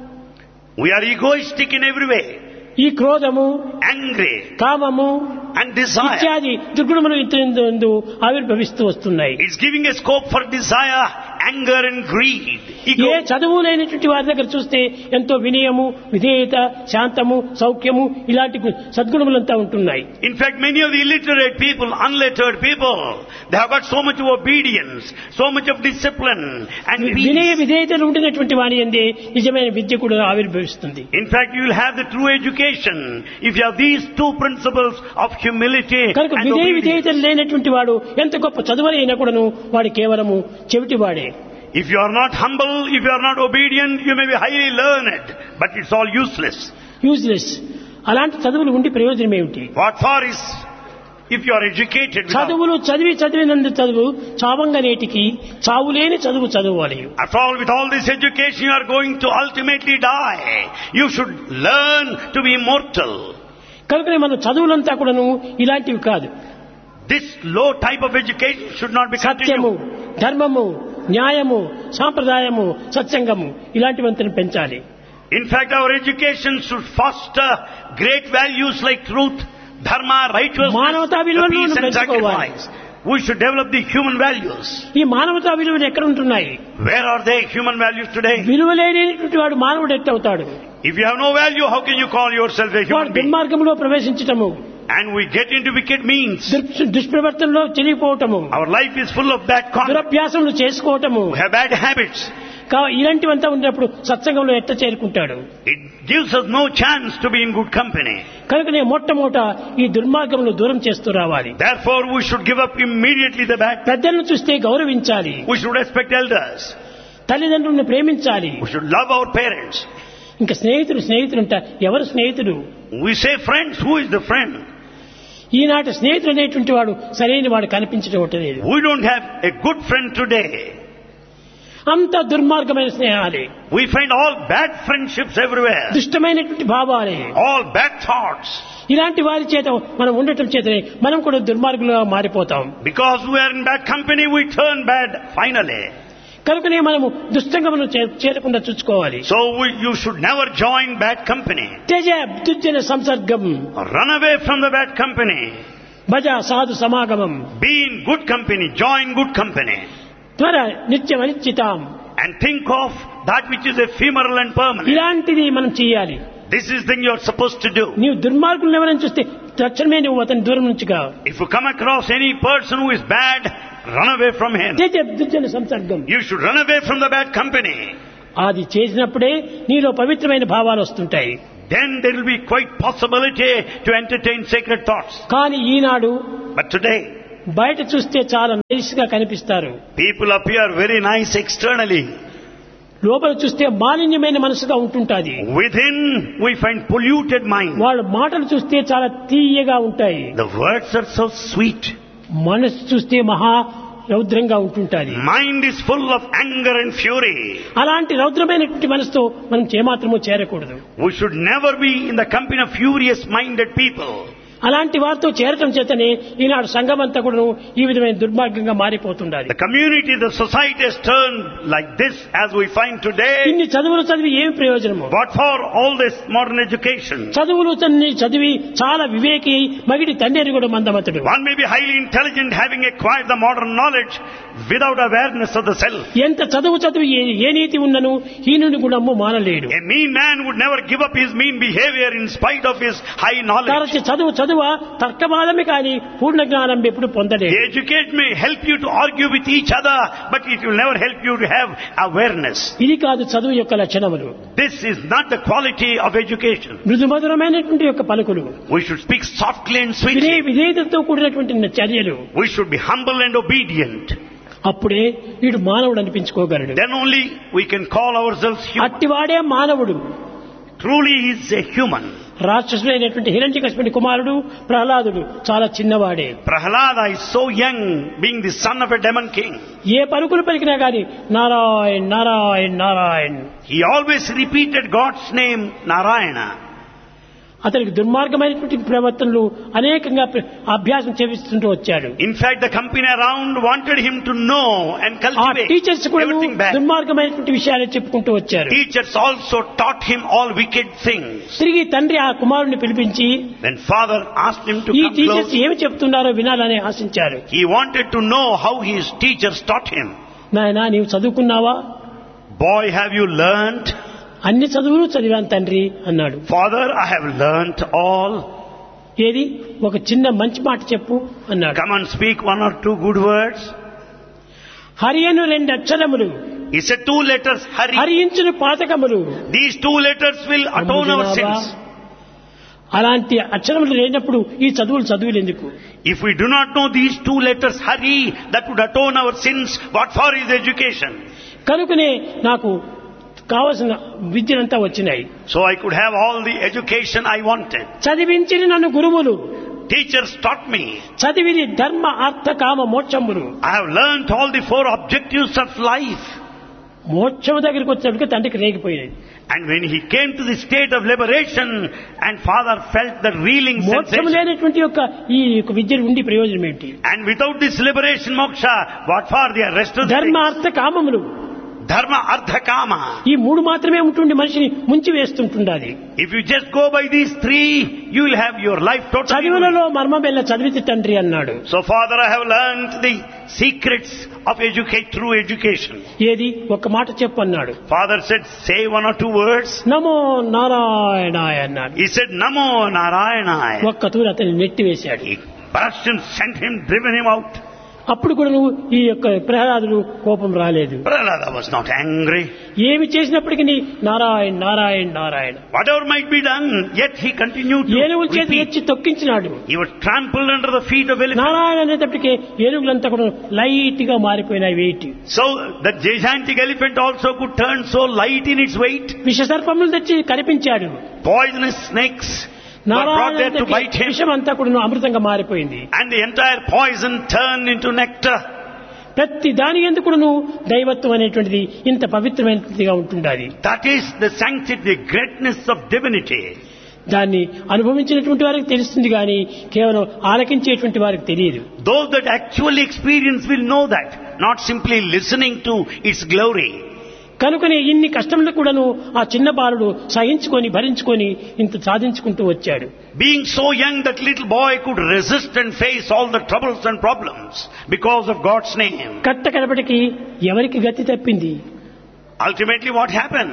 We are egoistic in every way. ఈ క్రోధము, Angry కామము and desire. ఇత్యాది దుర్గుణములు ఇంతెందు ఆవిర్భవిస్తూ వస్తున్నాయి. It's giving a scope for desire, anger and greed. Ego. ఏ చదువు లేనటువంటి వారి దగ్గర చూస్తే ఎంతో వినయము, విధేయత, శాంతము, సౌఖ్యము ఇలాంటి సద్గుణములంతా ఉంటున్నాయి. In fact, many of the illiterate people, unlettered people, they have got so much of obedience, so much of discipline and వినయ peace. విధేయతలు ఉండినటువంటి వారి అందే నిజమైన విద్య కూడా ఆవిర్భవిస్తుంది. In fact, you will have the true education if you have these two principles of humility కనుక and వినయ obedience. విధేయతలు లేనటువంటి వాడు ఎంత గొప్ప చదువులైనా కూడాను వాడు కేవలము చెవిటివాడే. If you are not humble, if you are not obedient, you may be highly learned, but it's all useless. Useless. అలాంటి చదువులు ఉండి ప్రయోజనం ఏమిటి? What for is if you are educated without, చదువులు చదివి చదివినందు చదువు చావంగా నేటికి చావులేని చదువు చదవాలి. after all, with all this education you are going to ultimately die. You should learn to be immortal. కనుకనే మన చదువులంతా కూడాను ఇలాంటివి కాదు. This low type of education should not be సత్యము, continued. ధర్మము, న్యాయము, సాంప్రదాయము, సత్సంగము ఇలాంటివంతను పెంచాలి. In fact, our education should foster great values like truth, dharma, righteousness, మానవతా the విలువలను peace and పెంచుకోవాలి. sacrifice. We should develop the human values. ఈ మానవతా విలువలు ఎక్కడ ఉంటున్నాయి? Where are they, human values today? విలువ లేనిటువంటి వాడు మానవుడు ఎట్టవుతాడు? If you have no value, how can you call yourself a వాడు human being? దుర్మార్గంలో ప్రవేశించటము, And we get into wicked means. దుర్- దుష్ప్రవర్తనలో చెలిపోవటము, Our life is full of bad conduct. దురభ్యాసములు చేసుకోవటము, We have bad habits. కా- ఇలాంటివంతా ఉన్నప్పుడు సత్సంగంలో ఎట్ట చేరుకుంటాడు? It gives us no chance to be in good company. కనుకనే మొట్టమొదట ఈ దుర్మార్గములు దూరం చేస్తూ రావాలి. Therefore, we should give up immediately the bad. పెద్దలను చూస్తే గౌరవించాలి. We should respect elders. తల్లిదండ్రులను ప్రేమించాలి. We should love our parents. ఇంకా స్నేహితుడు స్నేహితుడు అంట. ఎవరు స్నేహితుడు? We say friends. Who is the friend? ఈనాటి స్నేహితుడు అనేటువంటి వాడు సరైన వాడు కనిపించడం లేదు. We don't have a good friend today. అంత దుర్మార్గమైన స్నేహాలే, We find all bad friendships everywhere. దుష్టమైనటువంటి భావాలే. All bad thoughts. ఇలాంటి వారి చేత మనం ఉండటం చేతనే మనం కూడా దుర్మార్గులుగా మారిపోతాం. Because we are in bad company, we turn bad finally. కనుకనే మనము దుష్టంగమును చే- చేరకుండా చూసుకోవాలి. So we, you should never join bad company. త్యజ దుర్జన సంసర్గం, Run away from the bad company. భజ సాధు సమాగమం, Be in good company. Join good company. త్వర నిత్యం అనిశ్చితాం. And think of that which is ephemeral and permanent. ఇలాంటిది మనం చేయాలి. This is the thing you are supposed to do. నీవు దుర్మార్గులను ఎవరైనా చూస్తే తక్షణమే నువ్వు అతని దూరం నుంచిగా. If you come across any person who is bad, run away from him. త్యజ దుర్జన సంసర్గం. You should run away from the bad company. అది చేసినప్పుడే నీలో పవిత్రమైన భావాలు వస్తుంటాయి. Then there will be quite possibility to entertain sacred thoughts. కానీ ఈనాడు But today, బయట చూస్తే చాలా నైస్ గా కనిపిస్తారు. people appear very nice externally. లోపల చూస్తే మాలిన్యమైన మనసుగా ఉంటుంటాది. Within, we find polluted mind. వాళ్ళ మాటలు చూస్తే చాలా తీయగా ఉంటాయి. The words are so sweet. మనసు చూస్తే మహా రౌద్రంగా ఉంటుంటాది. Mind is full of anger and fury. అలాంటి రౌద్రమైనటువంటి మనసుతో మనం ఏమాత్రమూ చేరకూడదు. We should never be in the company of furious-minded people. అలాంటి వారితో చేరటం చేతనే ఈనాడు సంఘం అంతా కూడా ఈ విధమైన దుర్మార్గంగా మారిపోతుండాలి. The community, the society has turned like this as we find today. ఇన్ని చదువులు చదివి ఏమి ప్రయోజనము? What for all this modern education? చదువులు తన్ని చదివి చాలా వివేకి మగిడి తండ్రి కూడా మందమతుడు. One may be highly intelligent having acquired the modern knowledge without awareness of the self. ఎంత చదువు చదివి ఏ- ఏ నీతి ఉన్నను హీనుని గుణము మానలేడు. A mean man would never give up his mean behavior in spite of his high knowledge. కాబట్టి చదువు చదువు చదువు తర్కవాదమే కానీ పూర్ణ జ్ఞానం ఎప్పుడు పొందలేదు. The education may help you to argue with each other, but it will never help you to have awareness. ఇది కాదు చదువు యొక్క లక్షణములు. This is not the quality of education. మృదుమధురమైనటువంటి యొక్క పలుకులు, We should speak softly and వినయ sweetly. విధేయతతో కూడినటువంటి చర్యలు, We should be humble and obedient. అప్పుడే వీడు మానవుడు అనిపించుకోగలడు. Then only we can call ourselves human. అట్టివాడే మానవుడు. Truly he is a human. రాక్షసుడైనటువంటి హిరణ్యకశిపుని కుమారుడు ప్రహ్లాదుడు చాలా చిన్నవాడే. Prahlada is so young, being the son of a demon king. ఏ పలుకులు పలికినా గాని Narayan Narayan Narayan. He always repeated God's name, Narayana. అతనికి దుర్మార్గమైనటువంటి ప్రవర్తనలు అనేకంగా ప్ర- అభ్యాసం చేపిస్తుంటూ వచ్చాడు. In fact, the company around wanted him to know and ఆ cultivate టీచర్స్ కూడా everything bad. దుర్మార్గమైనటువంటి విషయాలు చెప్పుకుంటూ వచ్చారు. Teachers also taught him all wicked things. తిరిగి తండ్రి ఆ కుమారుని పిలిపించి Then father asked him to ఈ come టీచర్స్ close. ఏమి చెప్తున్నారో వినాలని ఆశించారు. He wanted to know how his teachers taught him. నాయనా నీవు చదువుకున్నావా? Boy, have you learnt? అన్ని చదువులు చదివాను తండ్రి అన్నాడు. Father, I have learnt all. ఏది ఒక చిన్న మంచి మాట చెప్పు అన్నాడు. Come and speak one or two good words. Hari అను రెండు అక్షరములు, He said two letters, Hari. హరించును పాతకములు. These two letters will atone our sins. అలాంటి అక్షరములు లేనప్పుడు ఈ చదువులు చదువులు ఎందుకు? If we do not know these two letters, Hari, that would atone our sins, what for is education? కనుకనే నాకు కావలసిన విద్యలంతా వచ్చినాయి. So I could have all the education I wanted. చదివించిన నన్ను గురువులు, Teachers taught me. చదివిని ధర్మ అర్థ కామ మోక్షములు. I have learnt all the four objectives of life. మోక్షము దగ్గరికి వచ్చేప్పటికి తండ్రికి రేగిపోయినది. And when he came to the state of liberation and father felt the reeling మోక్షము sensation. లేనటువంటి యొక్క ఈ యొక్క విద్య ఉండి ప్రయోజనం ఏంటి? And without this liberation moksha, what for the rest of the ధర్మ things? అర్థ కామములు Dharma, Artha, Kama. ఈ మూడు మాత్రమే ఉంటుండి మనిషిని ముంచి వేస్తుంటుండాలి. If you just go by these three, you will have your life totally ruined. చదువులలో మర్మం వెళ్ళ చదివితి తండ్రి అన్నాడు. So father, I have learnt the secrets of educate through education. ఏది ఒక్క మాట చెప్పు అన్నాడు. Father said, say one or two words. నమో నారాయణాయ అన్నాడు. He said, Namo Narayana. ఒక్క తూరు అతన్ని నెట్టి వేశాడు. He burst and sent him, driven him out. అప్పుడు కూడా నువ్వు ఈ యొక్క ప్రహ్లాదుడు కోపం రాలేదు. Prahlada was not angry. ఏమి చేసినప్పటికీ Narayana Narayana Narayana. Whatever might be done, yet he continued to ఏనుగుల చేతి repeat. ఎచ్చి తొక్కించినాడు. He was trampled under the feet of elephants. Narayana అనేటప్పటికీ ఏనుగులంతా కూడా లైట్ గా మారిపోయినాయి wait. So the gigantic elephant also could turn so light in its weight. విషసర్పములు తెచ్చి కనిపించాడు. Poisonous snakes were brought there to bite him. విషం అంతా కూడా అమృతంగా మారిపోయింది. And the entire poison turned into nectar. ప్రతి దాని ఎందుకు నువ్వు దైవత్వం అనేటువంటిది ఇంత పవిత్రమైనదిగా ఉంటుండాలి. That is the sanctity, the greatness of divinity. దాన్ని అనుభవించినటువంటి వారికి తెలుస్తుంది కానీ కేవలం ఆలకించేటువంటి వారికి తెలియదు. Those that actually experience will know that, not simply listening to its glory. కనుకనే ఇన్ని కష్టములు కూడాను ఆ చిన్న బాలుడు సహించుకొని భరించుకొని ఇంత సాధించుకుంటూ వచ్చాడు. Being so young, that little boy could resist and face all the troubles and problems because of God's name. కట్ట కడపటికి ఎవరికి గతి తప్పింది? Ultimately what happened?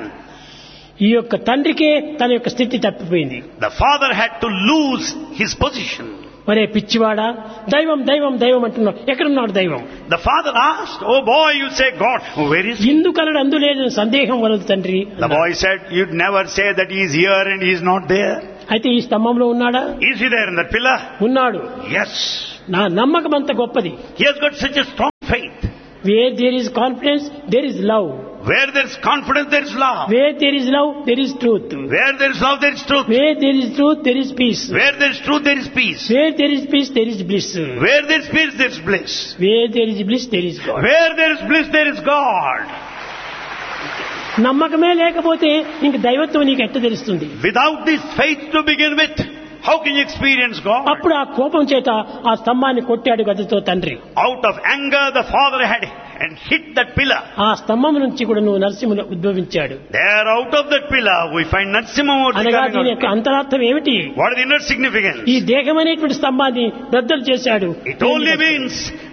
ఈ యొక్క తండ్రికే తన యొక్క స్థితి తప్పిపోయింది. The father had to lose his position. మరే పిచ్చివాడా, దైవం దైవం దైవం అంటున్నావు, ఎక్కడున్నాడు దైవం? The father asked, oh boy, you say God, where is he? ఇందుకనడు అందులేని సందేహం వలదు తండ్రి. The boy said, you'd never say that he is here and he is not there. అయితే ఈ స్తంభంలో ఉన్నాడా? Is he there in that pillar? ఉన్నాడు. Yes. నా నమ్మకం అంత గొప్పది. He has got such a strong faith. Wear there is confidence there is love. Where there is confidence, there is love. Wear there is love there is truth. Where there is love, there is truth. Wear there is truth there is piece. Where there is truth, there is peace. Wear there is piece there is bliss. Where there is peace, there is bliss. Wear there is bliss there is God. Where there is bliss, there is God. నమ్మకమే లేకపోతే ఇంక దైవత్వం నీకు ఎట్ట తెలుస్తుంది? Without this faith to begin with, how can you experience God? అప్పుడు ఆ కోపం చేత ఆ స్తంభాన్ని కొట్టాడు గదతో తండ్రి. Out of anger, the father had and hit that pillar. ఆ స్తంభం నుంచి కూడా నువ్వు నరసింహుడు ఉద్భవించాడు. There, out of that pillar, we find Narasimhamurti అనగా coming దీని యొక్క out. అంతరార్థం ఏమిటి? What is the inner significance? ఈ దేహం అనేటువంటి స్తంభాన్ని బద్దలు చేశాడు. It only means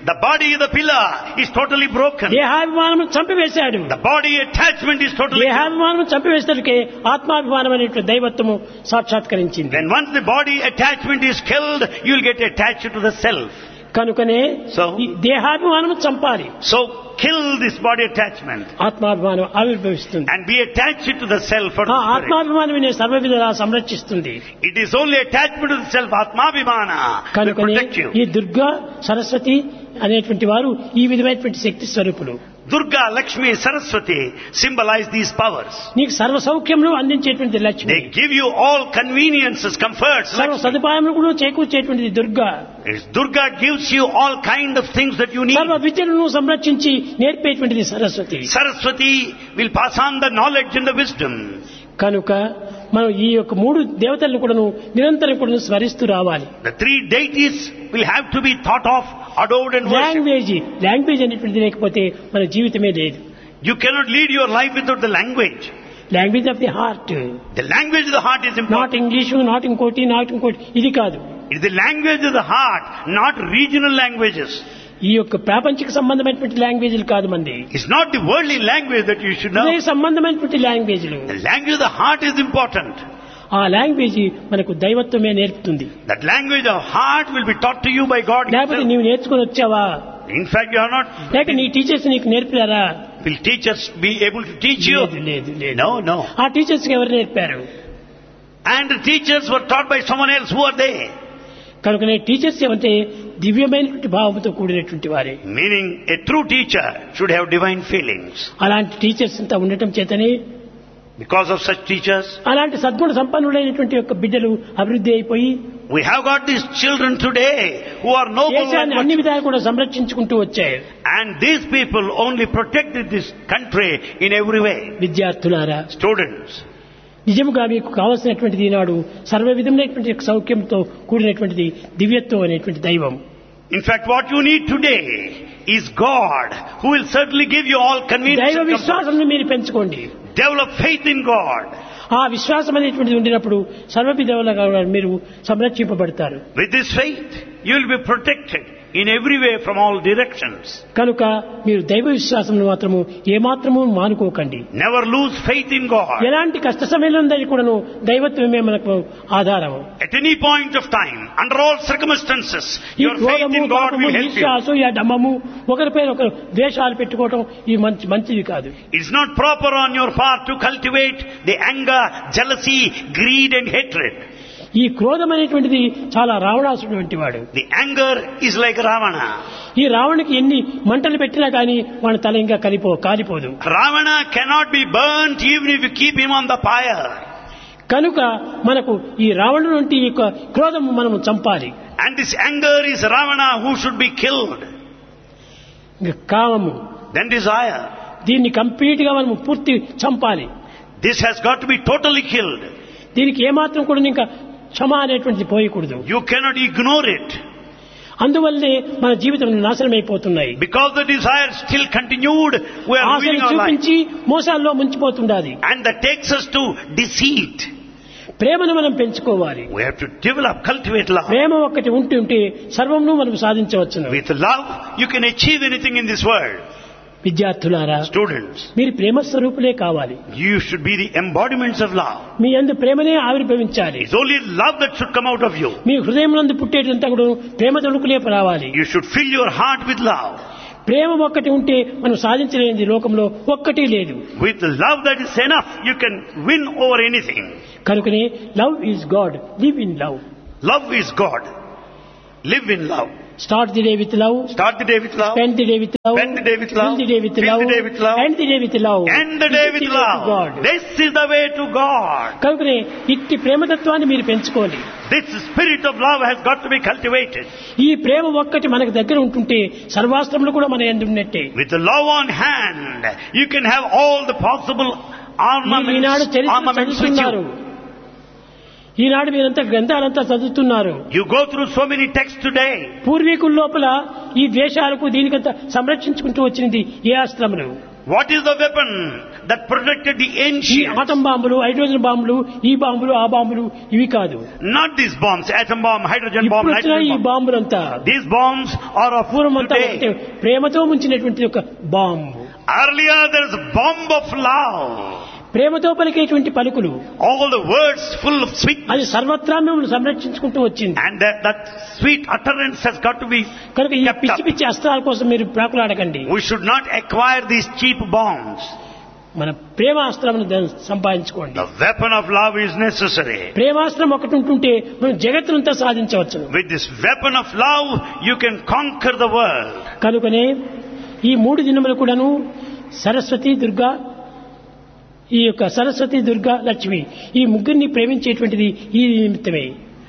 The body of the pillar is totally broken. దేహాభిమానం చంపివేశాడు. The body attachment is totally broken. దేహాభిమానం చంపివేసేందుకే ఆత్మాభిమానం అనేటువంటి దైవత్వము సాక్షాత్కరించింది. When once the body attachment is killed, you will get attached to the self. కనుకనే So, ఈ దేహాభిమానం చంపాలి. so kill this body attachment ఆత్మాభిమానం ఆవిర్భవిస్తుంది. and be attached to the self or ఆ the spirit. ఆత్మాభిమానమే సర్వవిధలా సంరక్షిస్తుంది. It is only attachment to the self, Atmabhimana, will కనుకనే protect you. ఈ దుర్గా సరస్వతి అనేటువంటి వారు ఈ విధమైనటువంటి శక్తి స్వరూపులు. Durga, Lakshmi, Saraswati symbolize these powers. నీకు సర్వ సౌఖ్యములు అందించేటువంటి Lakshmi. They give you all conveniences, comforts. సర్వ Lakshmi. సదుపాయములు కూడా చేకూర్చేటువంటిది Durga. It's Durga gives you all kind of things that you need. సర్వ విద్యలను సంరక్షించి నేర్పేటువంటిది Saraswati. Saraswati will pass on the knowledge and the wisdom. కనుక మనం ఈ యొక్క మూడు దేవతలను కూడాను నిరంతరం కూడా స్మరిస్తూ రావాలి. The three deities will have to be thought of, adored and worshipped. Language language అనేటువంటిది లేకపోతే మన జీవితమే లేదు. You cannot lead your life without the language. Language of the heart. The language of the heart is important. Not English, not ఇంకోటి, not ఇంకోటి ఇది కాదు. It is the language of the heart, not regional languages. ఈ యొక్క ప్రాపంచిక సంబంధమైనటువంటి లాంగ్వేజ్లు కాదు మంది. It's not the worldly language that you should know. హృదయ సంబంధమైనటువంటి లాంగ్వేజ్లు. The language of the heart is important. ఆ లాంగ్వేజ్ మనకు దైవత్వమే నేర్పుతుంది. That language of heart will be taught to you by God లేకపోతే himself. నీవు నేర్చుకుని వచ్చావా? In fact, you are not. లేక నీ టీచర్స్ నీకు నేర్పారా? Will teachers be able to teach you? లేదు లేదు లేదు. No, no. ఆ టీచర్స్ ఎవరు నేర్పారు? And the teachers were taught by someone else. Who are they? కనుకనే టీచర్స్ ఏమంటే దివ్యమైనటువంటి భావంతో కూడినటువంటి వారే. Meaning, a true teacher should have divine feelings. అలాంటి టీచర్స్ అంతా ఉండటం చేతనే Because of such teachers, అలాంటి సద్గుణ సంపన్నులైనటువంటి యొక్క బిడ్డలు అభివృద్ధి అయిపోయి we have got these children today who are noble. దేశాన్ని అన్ని విధాలు కూడా సంరక్షించుకుంటూ వచ్చారు. And these people only protected this country in every way. విద్యార్థులారా, Students, నిజముగా మీకు కావలసినటువంటిది ఈనాడు సర్వ విధమైనటువంటి సౌఖ్యంతో కూడినటువంటిది దివ్యత్వం అనేటువంటి దైవం. in fact, what you need today is God, who will certainly give you all convenience. దైవ and comfort. విశ్వాసాన్ని మీరు పెంచుకోండి. Develop faith in God. ఆ విశ్వాసం అనేటువంటిది ఉండినప్పుడు సర్వవిధములుగా మీరు సంరక్షింపబడతారు. With this faith, you will be protected in every way from all directions. కనుక మీరు దైవ విశ్వాసం మాత్రము ఏమాత్రము మానుకోకండి. Never lose faith in God. ఎలాంటి కష్ట సమయంలో కూడాను దైవత్వమే మనకు ఆధారం. At any point of time, under all circumstances, ఈ your faith క్రోధము, in God పాపము, will help ఈర్ష్య, you. అసూయ, డమ్మము, ఒకరిపైన ఒకరు ద్వేషాలు పెట్టుకోవటం ఇది మంచి మంచిది కాదు. It's not proper on your part to cultivate the anger, jealousy, greed and hatred. ఈ క్రోధం అనేటువంటిది చాలా రావణాసుడు వంటి వాడు. The anger is like Ravana. ఈ రావణునికి ఎన్ని మంటలు పెట్టినా కానీ వాడి తల ఇంకా కలిపో కాలిపోదు. Ravana cannot be burnt even if you keep him on the fire. కనుక మనకు ఈ రావణుడు వంటి ఈ యొక్క క్రోధం మనము చంపాలి. And this anger is Ravana who should be killed. ఇంకా కామము, Then desire. దీన్ని కంప్లీట్ గా మనము పూర్తి చంపాలి. This has got to be totally killed. దీనికి ఏమాత్రం కూడా ఇంకా క్షమ అనేటువంటిది పోయకూడదు. You cannot ignore it. అందువల్లే మన జీవితం నాశనం అయిపోతున్నాయి. Because the desire still continued, we are ఆశని ruining our life. చూపించి మోసాల్లో ముంచిపోతుండాలి. And that takes us to deceit. ప్రేమను మనం పెంచుకోవాలి. We have to develop, cultivate love. ప్రేమ ఒక్కటి ఉంటుంటే సర్వమును మనం సాధించవచ్చును. With love, you can achieve anything in this world. విద్యార్థులారా, Students, మీరు ప్రేమ స్వరూపులే కావాలి. you should be the embodiments of love. మీ యందు ప్రేమనే ఆవిర్భవించాలి. It's only love that should come out of you. మీ హృదయం నందు పుట్టేటంతా కూడా ప్రేమ తణుకులే రావాలి. You should fill your heart with love. ప్రేమ ఒక్కటి ఉంటే మనం సాధించలేనిది లోకంలో ఒక్కటి లేదు. With the love that is enough, you can win over anything. కనుకనే love is God, live in love. Love is God. Live in love. Start the day with love, Start the day with love. spend the day with love, Spend the day with love. fill the day with Fill love, the day with love. end the day with love. End the day with This is the way to love. God. This is the way to God. కనుకనే ఇట్టి ప్రేమతత్వాన్ని మీరు పెంచుకోవాలి. This spirit of love has got to be cultivated. ఈ ప్రేమ ఒక్కటి మనకు దగ్గర ఉంటుంటే సర్వాస్త్రములు కూడా మన యందు ఉన్నట్టే. With the love on hand, you can have all the possible మీరు ఈనాడు armaments, చరిత్ర armaments with చదువుతున్నారు. you. ఈనాడు మీరంతా గ్రంథాలంతా చదువుతున్నారు. You go through so many texts today. పూర్వీకుల లోపల ఈ ద్వేషాలకు దీనికంతా సంరక్షించుకుంటూ వచ్చినది ఏ అస్త్రములు? What is the weapon that protected the ఈ ancients? ఆటం బాంబులు, హైడ్రోజన్ బాంబులు, ఈ బాంబులు, ఆ బాంబులు ఇవి కాదు. Not these bombs, atom bomb, hydrogen bomb, ఇప్పుడు వచ్చిన nitrogen ఈ bomb. బాంబులంతా These bombs are of పూర్వమంతా ఒకటే today. ప్రేమతో ముంచినటువంటి ఒక bomb. Earlier there is a bomb of love. ప్రేమతో పలికేటువంటి పలుకులు, All the words full of sweetness. అది సర్వత్రా మిమ్మల్ని సంరక్షించుకుంటూ వచ్చింది. And that, that sweet utterance has got to be కనుక ఈ kept పిచ్చి up. పిచ్చి అస్త్రాల కోసం మీరు ప్రాకులాడకండి. We should not acquire these cheap bombs. మన ప్రేమాస్త్రమును సంపాదించుకోండి. The weapon of love is necessary. ప్రేమాస్త్రం ఒకటి ఉంటుంటే మనం జగత్తునంతా సాధించవచ్చు. With this weapon of love, you can conquer the world. కనుకనే ఈ మూడు దినములు కూడాను సరస్వతి, దుర్గా, ఈ యొక్క సరస్వతి, దుర్గా, లక్ష్మి ఈ ముగ్గురిని ప్రేమించేటువంటిది ఈ నిమిత్తమే.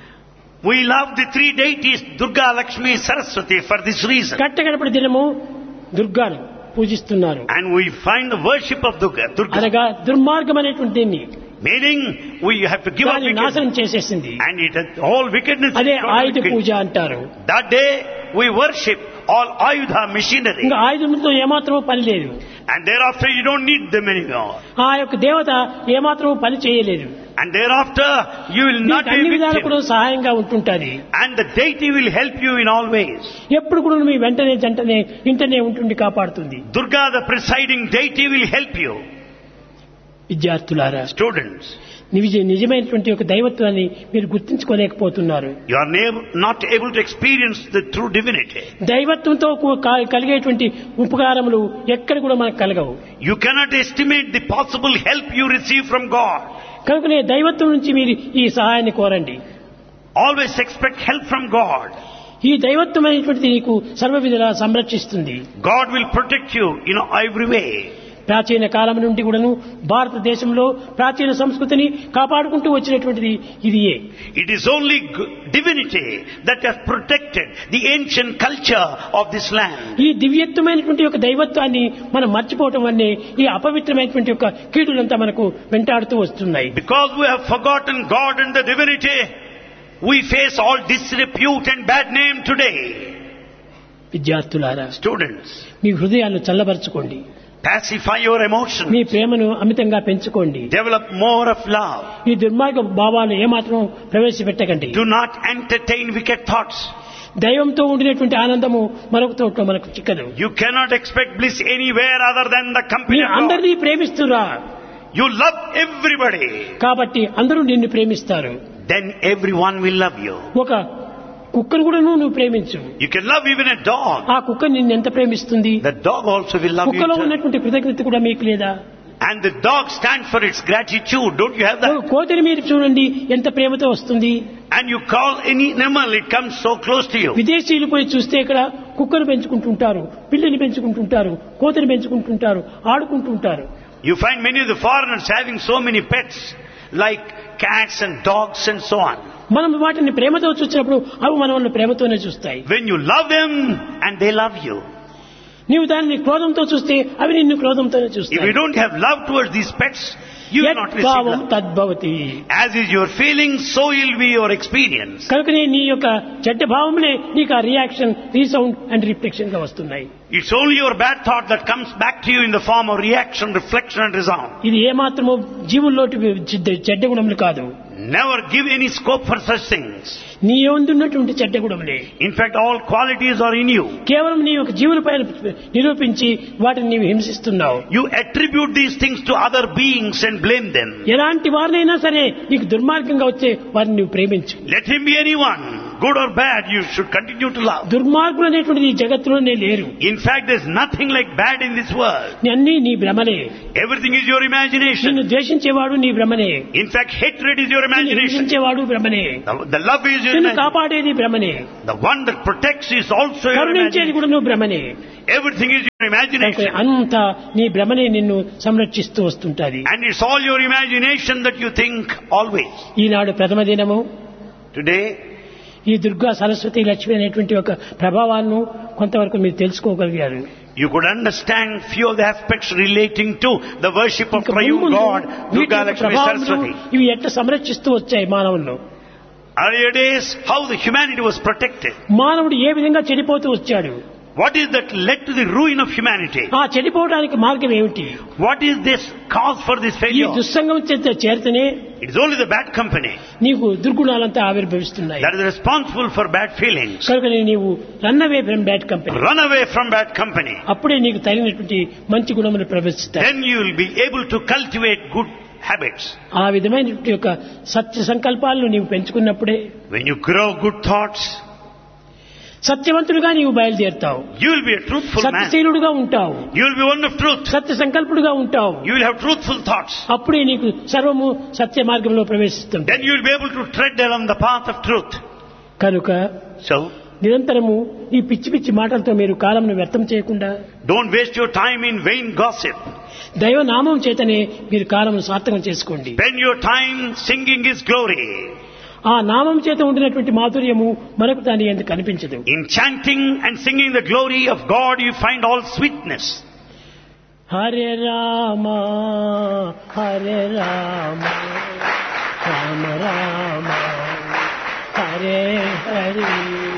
We love the three deities, Durga, Lakshmi, Saraswati, for this reason. కట్టగడపటి దినము దుర్గాను పూజిస్తున్నారు. And we find the worship of Durga. Durga. అనగా దుర్మార్గం అనేటువంటి దీన్ని Meaning, we have to give up దాన్ని wickedness. నాశనం చేసేసింది. And it has, all wickedness is అదే total ఆయుధ పూజ wickedness. అంటారు. That day, we worship all Ayudha machinery. ఇంకా ఆయుధంతో ఏమాత్రమూ పని లేదు. And thereafter, you don't need them anymore. ఆ యొక్క దేవత ఏమాత్రమూ పని చేయలేదు. And thereafter, you will not మీకు be అన్ని with విధాలు కూడా him. సహాయంగా ఉంటుంటది. And the deity will help you in all ways. ఎప్పుడు కూడా మీ వెంటనే జంటనే ఇంటనే ఉంటుండి కాపాడుతుంది. Durga, the presiding deity, will help you. విద్యార్థులారా, Students, నిజ నిజమైనటువంటి ఒక దైవత్వాన్ని మీరు గుర్తించుకోలేకపోతున్నారు. you are ne- not able to experience the true divinity. దైవత్వంతో కు- కా- కలిగేటువంటి ఉపకారములు ఎక్కడ కూడా మనకు కలగవు. You cannot estimate the possible help you receive from God. కనుకనే దైవత్వం నుంచి మీరు ఈ సహాయాన్ని కోరండి. Always expect help from God. ఈ దైవత్వం అనేటువంటిది నీకు సర్వ విధాలా సంరక్షిస్తుంది. God will protect you in every way. ప్రాచీన కాలం నుండి కూడాను భారతదేశంలో ప్రాచీన సంస్కృతిని కాపాడుకుంటూ వచ్చినటువంటిది ఇదియే. It is only g- divinity that has protected the ancient culture of this land. ఈ దివ్యత్వమైనటువంటి ఒక దైవత్వాన్ని మనం మర్చిపోవటం వల్లే ఈ అపవిత్రమైనటువంటి ఒక కీడులంతా మనకు వెంటాడుతూ వస్తున్నాయి. Because we have forgotten God and the divinity, we face all disrepute and bad name today. విద్యార్థులారా, Students, మీ హృదయాలను చల్లబరచుకోండి. pacify your emotions. మీ ప్రేమను అమితంగా పెంచుకోండి. Develop more of love. ఈ దుర్మార్గ భావాలు ఏమాత్రం ప్రవేశపెట్టకండి. Do not entertain wicked thoughts. దైవంతో ఉండినటువంటి ఆనందము మరొక చోట మనకు చిక్కదు. You cannot expect bliss anywhere other than the company మీరు of God. అందరినీ ప్రేమిస్తురా You love everybody. కాబట్టి అందరూ నిన్ను ప్రేమిస్తారు. Then everyone will love you. ఒక కుక్కను కూడా నువ్వు ప్రేమించు. You can love even a dog. ఆ కుక్క నిన్ను ఎంత ప్రేమిస్తుంది? The dog also will love you. కుక్కలో in turn. ఉన్నటువంటి కృతజ్ఞత కూడా మీకు లేదా? And the dog stands for its gratitude. Don't you have ఒక that? కోతిని మీరు చూడండి ఎంత ప్రేమతో వస్తుంది. And you call any animal, it comes so close to you. విదేశీయులు పోయి చూస్తే ఇక్కడ కుక్కను పెంచుకుంటుంటారు, పిల్లిని పెంచుకుంటుంటారు, కోతిని పెంచుకుంటుంటారు, ఆడుకుంటుంటారు. You find many of the foreigners having so many pets, like cats and dogs and so on. మనం వాటిని ప్రేమతో చూసినప్పుడు అవి మనల్ని ప్రేమతోనే చూస్తాయి. When you love them, and they love you. నీవు దాన్ని క్రోధంతో చూస్తే అవి నిన్ను క్రోధంతోనే If చూస్తాయి. you don't have love towards these pets, you will not receive యద్భావం love. తద్భవతి. As is your feeling, so will be your experience. కనుకనే నీ యొక్క చెడ్డ భావములే నీకు ఆ రియాక్షన్, రీసౌండ్ అండ్ రిఫ్లెక్షన్ గా వస్తున్నాయి. It's only your bad thought that comes back to you in the form of reaction, reflection and resound. ఇది ఏమాత్రమో జీవుల్లోటి చెడ్డ- చెడ్డ గుణములు కాదు. Never give any scope for such things. నీ ఎందున్నటువంటి చెడ్డ గుణములే. In fact, all qualities are in you. కేవలం నీ యొక్క జీవుల పైన నిరూపించి వాటిని నీవు హింసిస్తున్నావు. You attribute these things to other beings and blame them. ఎలాంటి వారినైనా సరే నీకు దుర్మార్గంగా వచ్చే వారిని నువ్వు ప్రేమించు. Let him be anyone, good or bad, you should continue to love. దుర్మార్గులు అనేటువంటిది ఈ జగత్తులోనే లేరు. In fact, there's nothing like bad in this world. అన్నీ నీ భ్రమలే. Everything is your imagination. నిన్ను ద్వేషించేవాడు నీ భ్రమనే. In fact, hatred is your నిన్ను imagination. హింసించేవాడు భ్రమనే. The, the love is your నిన్ను imagination. కాపాడేది భ్రమనే. The one that protects is also your కరుణించేది imagination. కూడా నువ్వు భ్రమనే. Everything is your imagination. అంతా నీ భ్రమనే నిన్ను సంరక్షిస్తూ వస్తుంటది. And it's all your imagination that you think always. ఈనాడు ప్రథమ దినము Today, ఈ దుర్గా సరస్వతి లక్ష్మి అనేటువంటి ఒక ప్రభావాన్ని కొంతవరకు మీరు తెలుసుకోగలిగారు. you could understand few of the aspects relating to the worship of ఇంకా triune ముందు God, వీటి Durga, యొక్క Lakshmi, ప్రభావాలు Saraswati. ఇవి ఎట్లా సంరక్షిస్తూ వచ్చాయి మానవుల్లో. Earlier days, how the humanity was protected. మానవుడు ఏ విధంగా చెడిపోతూ వచ్చాడు. What is that led to the ruin of humanity? ఆ చెడిపోవడానికి మార్గం ఏమిటి? What is this cause for this ఈ failure? దుస్సంగం చేత చేరితేనే It is only the bad company నీకు దుర్గుణాలంతా ఆవిర్భవిస్తున్నాయి. that is responsible for bad feelings. కనుక నీవు run away from bad company. Run away from bad company. అప్పుడే నీకు తగినటువంటి మంచి గుణములు ప్రవేశిస్తాయి. Then you will be able to cultivate good habits. ఆ విధమైనటువంటి యొక్క సత్య సంకల్పాలను నీవు పెంచుకున్నప్పుడే When you grow good thoughts, సత్యవంతుడుగా నీవు బయలుదేరుతావు. you will be a truthful man. సత్యశీలుడుగా ఉంటావు. You will be one of truth. సత్య సంకల్పుడుగా ఉంటావు. You will have truthful thoughts. అప్పుడే నీకు సర్వము సత్య మార్గంలో ప్రవేశిస్తుంది. Then you will be able to tread along the path of truth. కనుక So, నిరంతరము ఈ పిచ్చి పిచ్చి మాటలతో మీరు కాలంను వ్యర్థం చేయకుండా don't waste your time in vain gossip. దైవ నామం చేతనే మీరు కాలం సార్థకం చేసుకోండి. Spend your time singing His glory. ఆ నామం చేత ఉండినటువంటి మాధుర్యము మనకు దాని ఎందుకు కనిపించదు. In chanting and singing the glory of God, you find all sweetness. Hare Rama Hare Rama Rama Rama Hare Hare